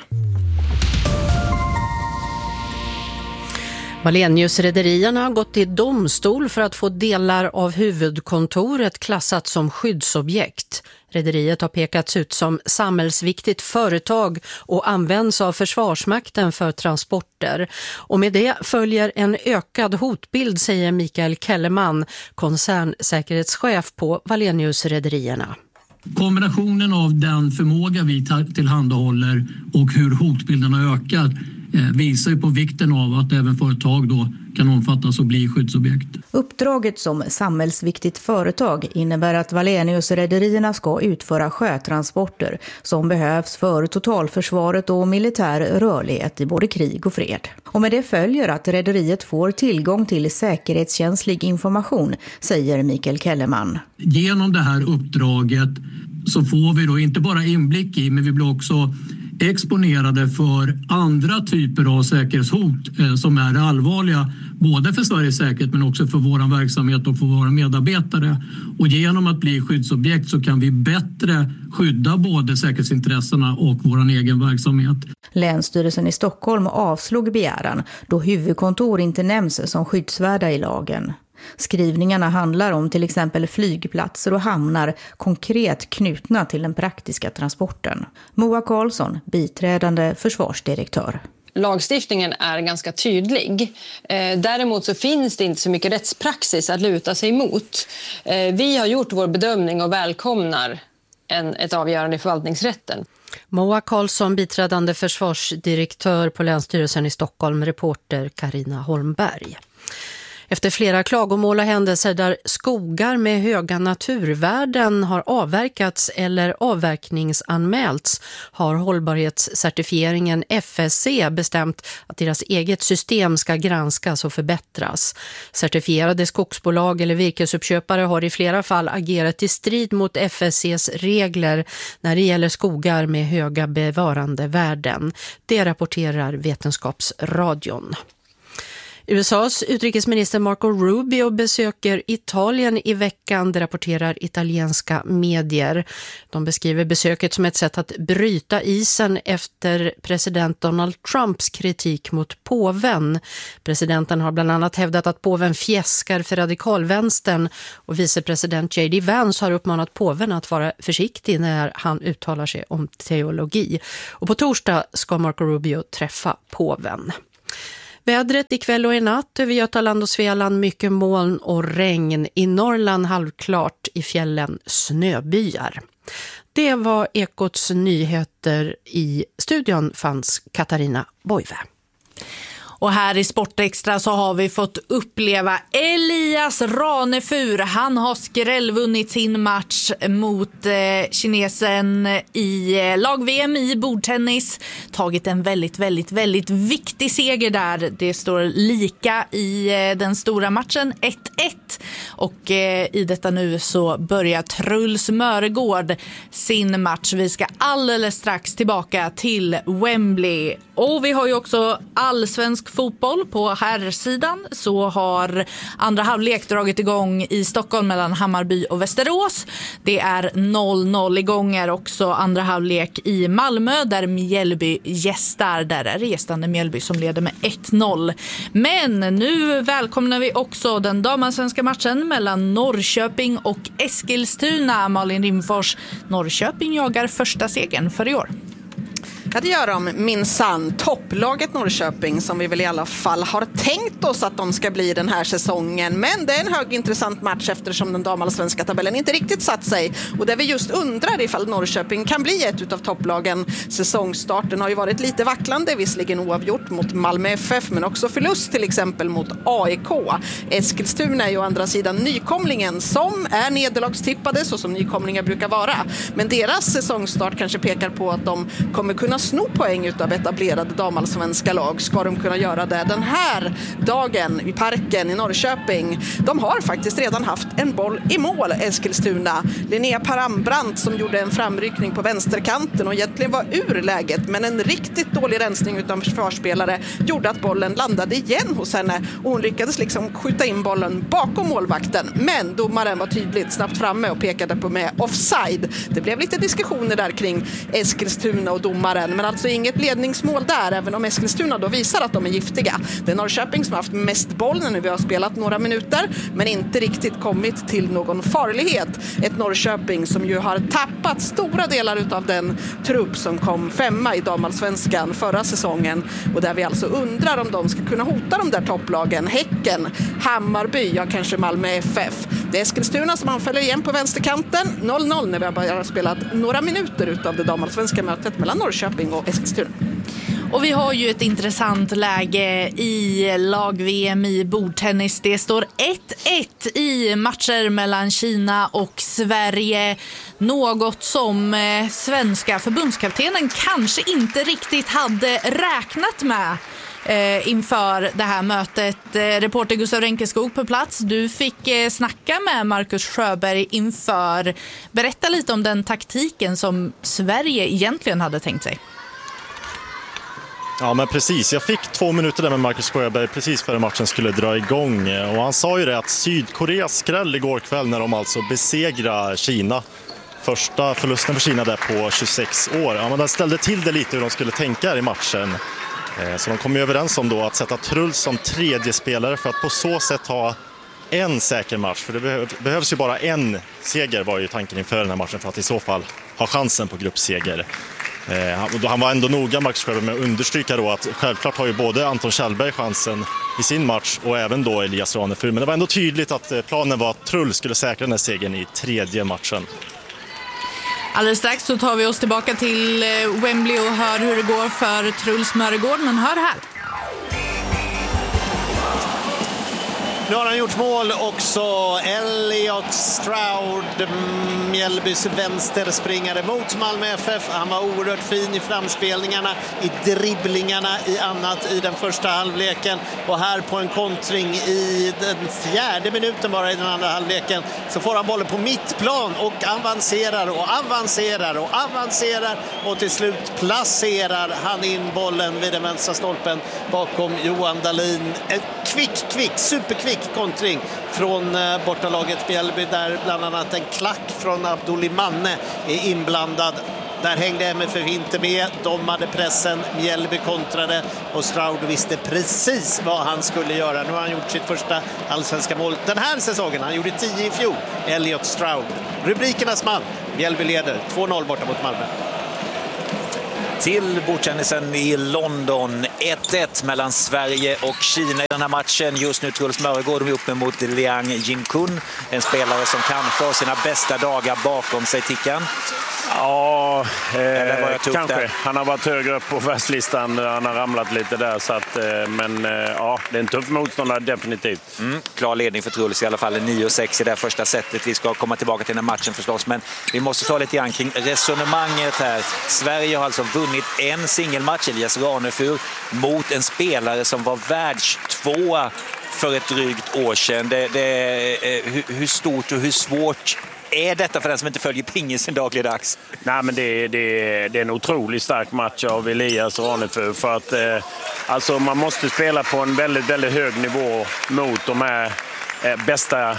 Wallenius-rederierna har gått till domstol för att få delar av huvudkontoret klassat som skyddsobjekt. Rederiet har pekats ut som samhällsviktigt företag och används av Försvarsmakten för transporter. Och med det följer en ökad hotbild, säger Mikael Kellerman, koncernsäkerhetschef på Wallenius-rederierna. Kombinationen av den förmåga vi tillhandahåller och hur hotbilden har ökat visar ju på vikten av att även företag då kan omfattas och bli skyddsobjekt. Uppdraget som samhällsviktigt företag innebär att Wallenius-rederierna ska utföra sjötransporter som behövs för totalförsvaret och militär rörlighet i både krig och fred. Och med det följer att rederiet får tillgång till säkerhetskänslig information, säger Mikael Kellerman. Genom det här uppdraget så får vi då inte bara inblick i, men vi blir också exponerade för andra typer av säkerhetshot eh, som är allvarliga både för Sveriges säkerhet men också för vår verksamhet och för våra medarbetare. Och genom att bli skyddsobjekt så kan vi bättre skydda både säkerhetsintressena och vår egen verksamhet. Länsstyrelsen i Stockholm avslog begäran då huvudkontor inte nämns som skyddsvärda i lagen. Skrivningarna handlar om till exempel flygplatser och hamnar konkret knutna till den praktiska transporten. Moa Karlsson, biträdande försvarsdirektör. Lagstiftningen är ganska tydlig. Däremot så finns det inte så mycket rättspraxis att luta sig emot. Vi har gjort vår bedömning och välkomnar en, ett avgörande i förvaltningsrätten. Moa Karlsson, biträdande försvarsdirektör på Länsstyrelsen i Stockholm, reporter Carina Holmberg. Efter flera klagomål och händelser där skogar med höga naturvärden har avverkats eller avverkningsanmälts har hållbarhetscertifieringen F S C bestämt att deras eget system ska granskas och förbättras. Certifierade skogsbolag eller virkesuppköpare har i flera fall agerat i strid mot F S C:s regler när det gäller skogar med höga bevarandevärden. Det rapporterar Vetenskapsradion. U S A:s utrikesminister Marco Rubio besöker Italien i veckan, det rapporterar italienska medier. De beskriver besöket som ett sätt att bryta isen efter president Donald Trumps kritik mot påven. Presidenten har bland annat hävdat att påven fjäskar för radikalvänstern och vicepresident J D Vance har uppmanat påven att vara försiktig när han uttalar sig om teologi. Och på torsdag ska Marco Rubio träffa påven. Vädret ikväll och i natt över Götaland och Svealand mycket moln och regn. I Norrland halvklart, i fjällen snöbyar. Det var Ekots nyheter. I studion fanns Katarina Boive. Och här i Sportextra så har vi fått uppleva Elias Ranefur. Han har skrällvunnit sin match mot eh, kinesen i eh, lag-V M i bordtennis. Tagit en väldigt, väldigt, väldigt viktig seger där. Det står lika i eh, den stora matchen ett ett. Och eh, i detta nu så börjar Truls Mörgård sin match. Vi ska alldeles strax tillbaka till Wembley. Och vi har ju också allsvensk fotboll på herrsidan, så har andra halvlek dragit igång i Stockholm mellan Hammarby och Västerås. Det är noll noll igång är också andra halvlek i Malmö där Mjällby gästar. Där är det gästande Mjällby som leder med ett noll. Men nu välkomnar vi också den damallsvenska matchen mellan Norrköping och Eskilstuna. Malin Rimfors, Norrköping jagar första segern för i år. Ja, det gör de minsann. Topplaget Norrköping som vi väl i alla fall har tänkt oss att de ska bli den här säsongen. Men det är en högintressant match eftersom den damallsvenska tabellen inte riktigt satt sig. Och där vi just undrar ifall Norrköping kan bli ett utav topplagen. Säsongstarten har ju varit lite vacklande, visserligen oavgjort mot Malmö F F men också förlust till exempel mot A I K. Eskilstuna är ju å andra sidan nykomlingen som är nederlagstippade så som nykomlingar brukar vara. Men deras säsongstart kanske pekar på att de kommer kunna sno poäng utav etablerade damallsvenska lag. Ska de kunna göra det den här dagen i parken i Norrköping? De har faktiskt redan haft en boll i mål, Eskilstuna. Linnea Parambrandt som gjorde en framryckning på vänsterkanten och egentligen var ur läget, men en riktigt dålig rensning utan försvarsspelare gjorde att bollen landade igen hos henne och hon lyckades liksom skjuta in bollen bakom målvakten. Men domaren var tydligt snabbt framme och pekade på med offside. Det blev lite diskussioner där kring Eskilstuna och domaren, men alltså inget ledningsmål där, även om Eskilstuna då visar att de är giftiga. Det är Norrköping som har haft mest boll när vi har spelat några minuter, men inte riktigt kommit till någon farlighet. Ett Norrköping som ju har tappat stora delar av den trupp som kom femma i damallsvenskan förra säsongen, och där vi alltså undrar om de ska kunna hota de där topplagen. Häcken, Hammarby, ja kanske Malmö F F. Det är Eskilstuna som anfäller igen på vänsterkanten. noll noll när vi har bara spelat några minuter utav det damallsvenska mötet mellan Norrköping och Eskilstuna. Och vi har ju ett intressant läge i lag-V M i bordtennis. Det står ett ett i matcher mellan Kina och Sverige. Något som eh, svenska förbundskaptenen kanske inte riktigt hade räknat med eh, inför det här mötet. Eh, reporter Gustav Renkeskog på plats. Du fick eh, snacka med Marcus Sjöberg inför. Berätta lite om den taktiken som Sverige egentligen hade tänkt sig. Ja, men precis. Jag fick två minuter där med Marcus Sjöberg precis före matchen skulle dra igång. Och han sa ju det att Sydkoreas skräll igår kväll när de alltså besegrar Kina. Första förlusten för Kina där på tjugosex år. Ja, men den ställde till det lite hur de skulle tänka i matchen. Så de kom ju överens om då att sätta Truls som tredje spelare för att på så sätt ha en säker match. För det behövs ju bara en seger var ju tanken inför den här matchen för att i så fall ha chansen på gruppseger. Han var ändå noga, Max Sjöberg, med att understryka då att självklart har ju både Anton Kjellberg chansen i sin match och även då Elias Ranefur. Men det var ändå tydligt att planen var att Truls skulle säkra den här segern i tredje matchen. Alldeles strax så tar vi oss tillbaka till Wembley och hör hur det går för Truls Mörgård, men hör här. Nu har han gjort mål också. Elliot Stroud, Mjällbys vänsterspringare mot Malmö F F. Han var oerhört fin i framspelningarna, i dribblingarna, i annat i den första halvleken. Och här på en kontring i den fjärde minuten bara i den andra halvleken så får han bollen på mittplan och avancerar och avancerar och avancerar och till slut placerar han in bollen vid den vänstra stolpen bakom Johan Dahlin. En kvick, kvick, superkvick kontring från bortalaget Mjällby där bland annat en klack från Abdulimanne är inblandad. Där hängde M F F inte med, de hade pressen, Mjällby kontrade och Stroud visste precis vad han skulle göra. Nu har han gjort sitt första allsvenska mål den här säsongen, han gjorde tio i fjol. Elliot Stroud, rubrikernas man, Mjällby leder två noll borta mot Malmö. Till bordtennisen i London. ett ett mellan Sverige och Kina i den här matchen. Just nu Truls Mörgård är uppe mot Liang Jinkun. En spelare som kanske har sina bästa dagar bakom sig, Tickan. Ja, eh, kanske. Där? Han har varit högre upp på världslistan. Han har ramlat lite där. Så att, eh, men eh, ja, det är en tuff motståndare definitivt. Mm, klar ledning för Truls i alla fall. nio sex i det första setet. Vi ska komma tillbaka till den här matchen förstås. Men vi måste ta lite grann kring resonemanget här. Sverige har alltså vunnit en singelmatch, Elias Ranefur, mot en spelare som var världstvåa för ett drygt år sedan. Det, det, hur, hur stort och hur svårt är detta för den som inte följer pingisen dagligdags? Nej, men det, det, det är en otroligt stark match av Elias Ranefur för att eh, alltså man måste spela på en väldigt, väldigt hög nivå mot de här eh, bästa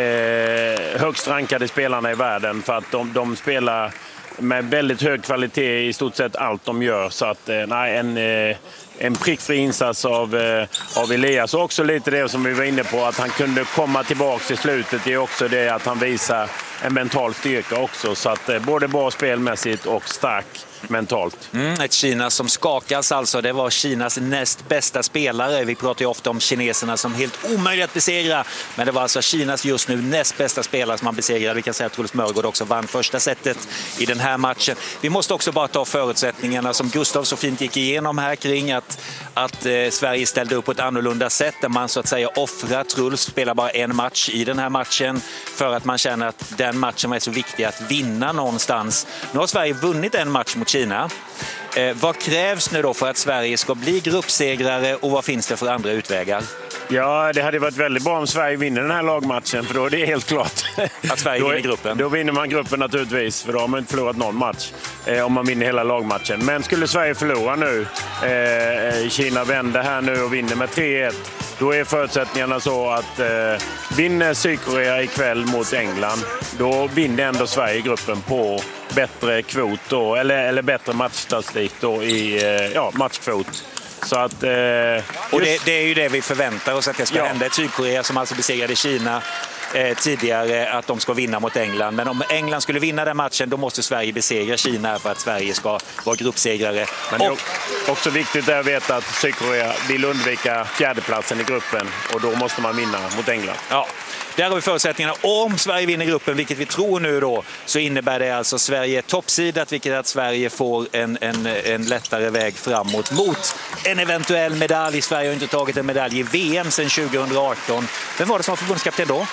eh, högst rankade spelarna i världen för att de, de spelar med väldigt hög kvalitet i stort sett allt de gör. Så att eh, nej, en, eh, en prickfri insats av, eh, av Elias. Och också lite det som vi var inne på, att han kunde komma tillbaka i slutet. Det är också det att han visar en mental styrka också. Så att eh, både bra spelmässigt och stark mentalt. Mm, ett Kina som skakas alltså. Det var Kinas näst bästa spelare. Vi pratar ju ofta om kineserna som helt omöjligt att besegra. Men det var alltså Kinas just nu näst bästa spelare som man besegrade. Vi kan säga att Truls Mörgård också vann första setet i den här matchen. Vi måste också bara ta förutsättningarna som Gustav så fint gick igenom här kring att, att eh, Sverige ställde upp på ett annorlunda sätt där man så att säga offrar Truls, spelar bara en match i den här matchen för att man känner att den matchen var så viktig att vinna någonstans. Nu har Sverige vunnit en match mot Kina. Eh, vad krävs nu då för att Sverige ska bli gruppsegrare och vad finns det för andra utvägar? Ja, det hade varit väldigt bra om Sverige vinner den här lagmatchen, för då är det helt klart. Att Sverige då, vinner gruppen? Då vinner man gruppen naturligtvis, för då har man inte förlorat någon match eh, om man vinner hela lagmatchen. Men skulle Sverige förlora nu, eh, Kina vänder här nu och vinner med tre ett, då är förutsättningarna så att eh, vinner Sydkorea ikväll mot England, då vinner ändå Sverige gruppen på bättre kvot då, eller, eller bättre matchstatistik då i eh, ja, matchkvot. Så att, eh, och det, det är ju det vi förväntar oss att det ska ja. hända. Ett Sydkorea som alltså besegrade Kina eh, tidigare, att de ska vinna mot England. Men om England skulle vinna den matchen, då måste Sverige besegra Kina för att Sverige ska vara gruppsegrare. Men det är också viktigt att veta att Sydkorea vill undvika fjärdeplatsen i gruppen och då måste man vinna mot England. Ja. Där har vi förutsättningarna. Om Sverige vinner gruppen, vilket vi tror nu då, så innebär det alltså Sverige toppsidat, vilket att Sverige får en, en, en lättare väg framåt mot en eventuell medalj. Sverige har inte tagit en medalj i V M sedan tjugo arton. Vem var det som var förbundskapten då?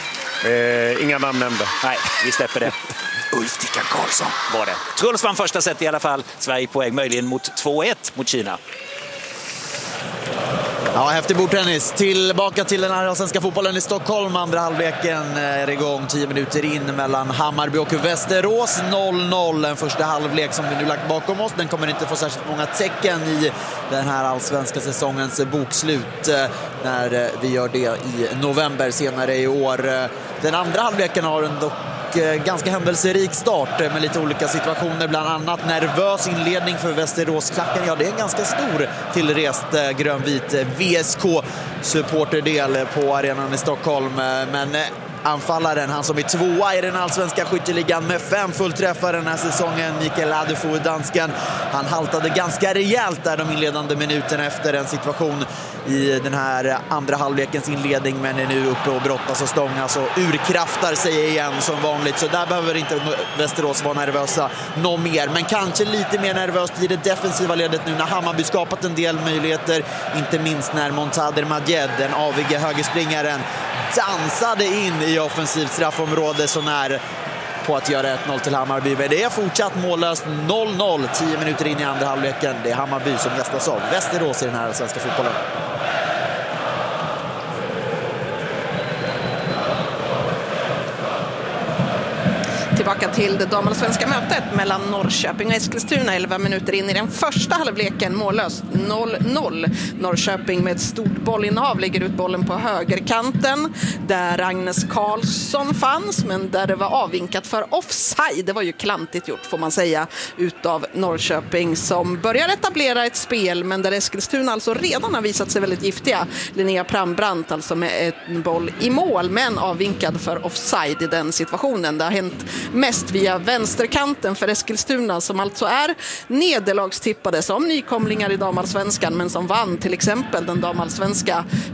Eh, inga namn nämnda. Nej, vi släpper det. Ulf Tickan Karlsson var det. Truls vann första set i alla fall. Sverige på väg möjligen mot två ett mot Kina. Ja, häftig bordtennis. Tillbaka till den här svenska fotbollen i Stockholm. Andra halvleken är igång, tio minuter in mellan Hammarby och Västerås. noll noll. En första halvlek som vi nu lagt bakom oss. Den kommer inte få särskilt många tecken i den här allsvenska säsongens bokslut när vi gör det i november senare i år. Den andra halvleken har en dock ganska händelserik start med lite olika situationer, bland annat nervös inledning för Västeråsklacken. Ja, det är en ganska stor tillrest grönvit V S K-supporterdel på arenan i Stockholm, men anfallaren, han som är tvåa i den allsvenska skytteligan med fem fullträffar den här säsongen, Mikael Adefo, dansken, han haltade ganska rejält där de inledande minuterna efter en situation i den här andra halvlekens inledning, men är nu uppe och brottas och stångas och urkraftar sig igen som vanligt. Så där behöver inte Västerås vara nervösa något mer, men kanske lite mer nervöst i det defensiva ledet nu när Hammarby skapat en del möjligheter, inte minst när Montader Madjed, den avige högerspringaren, dansade in i offensivt straffområde så när på att göra ett noll till Hammarby. Men det är fortsatt mållöst noll noll, tio minuter in i andra halvleken. Det är Hammarby som gästas av Västerås i den här svenska fotbollen. Tillbaka till det damallsvenska mötet mellan Norrköping och Eskilstuna, elva minuter in i den första halvleken, mållöst noll noll. Norrköping med ett stort bollinnehav lägger ut bollen på högerkanten där Agnes Karlsson fanns, men där det var avvinkat för offside. Det var ju klantigt gjort, får man säga, utav Norrköping som börjar etablera ett spel, men där Eskilstuna alltså redan har visat sig väldigt giftiga. Linnea Prambrant alltså med en boll i mål, men avvinkad för offside i den situationen. Det har hänt mest via vänsterkanten för Eskilstuna, som alltså är nederlagstippade som nykomlingar i damallsvenskan, men som vann till exempel den damallsvenska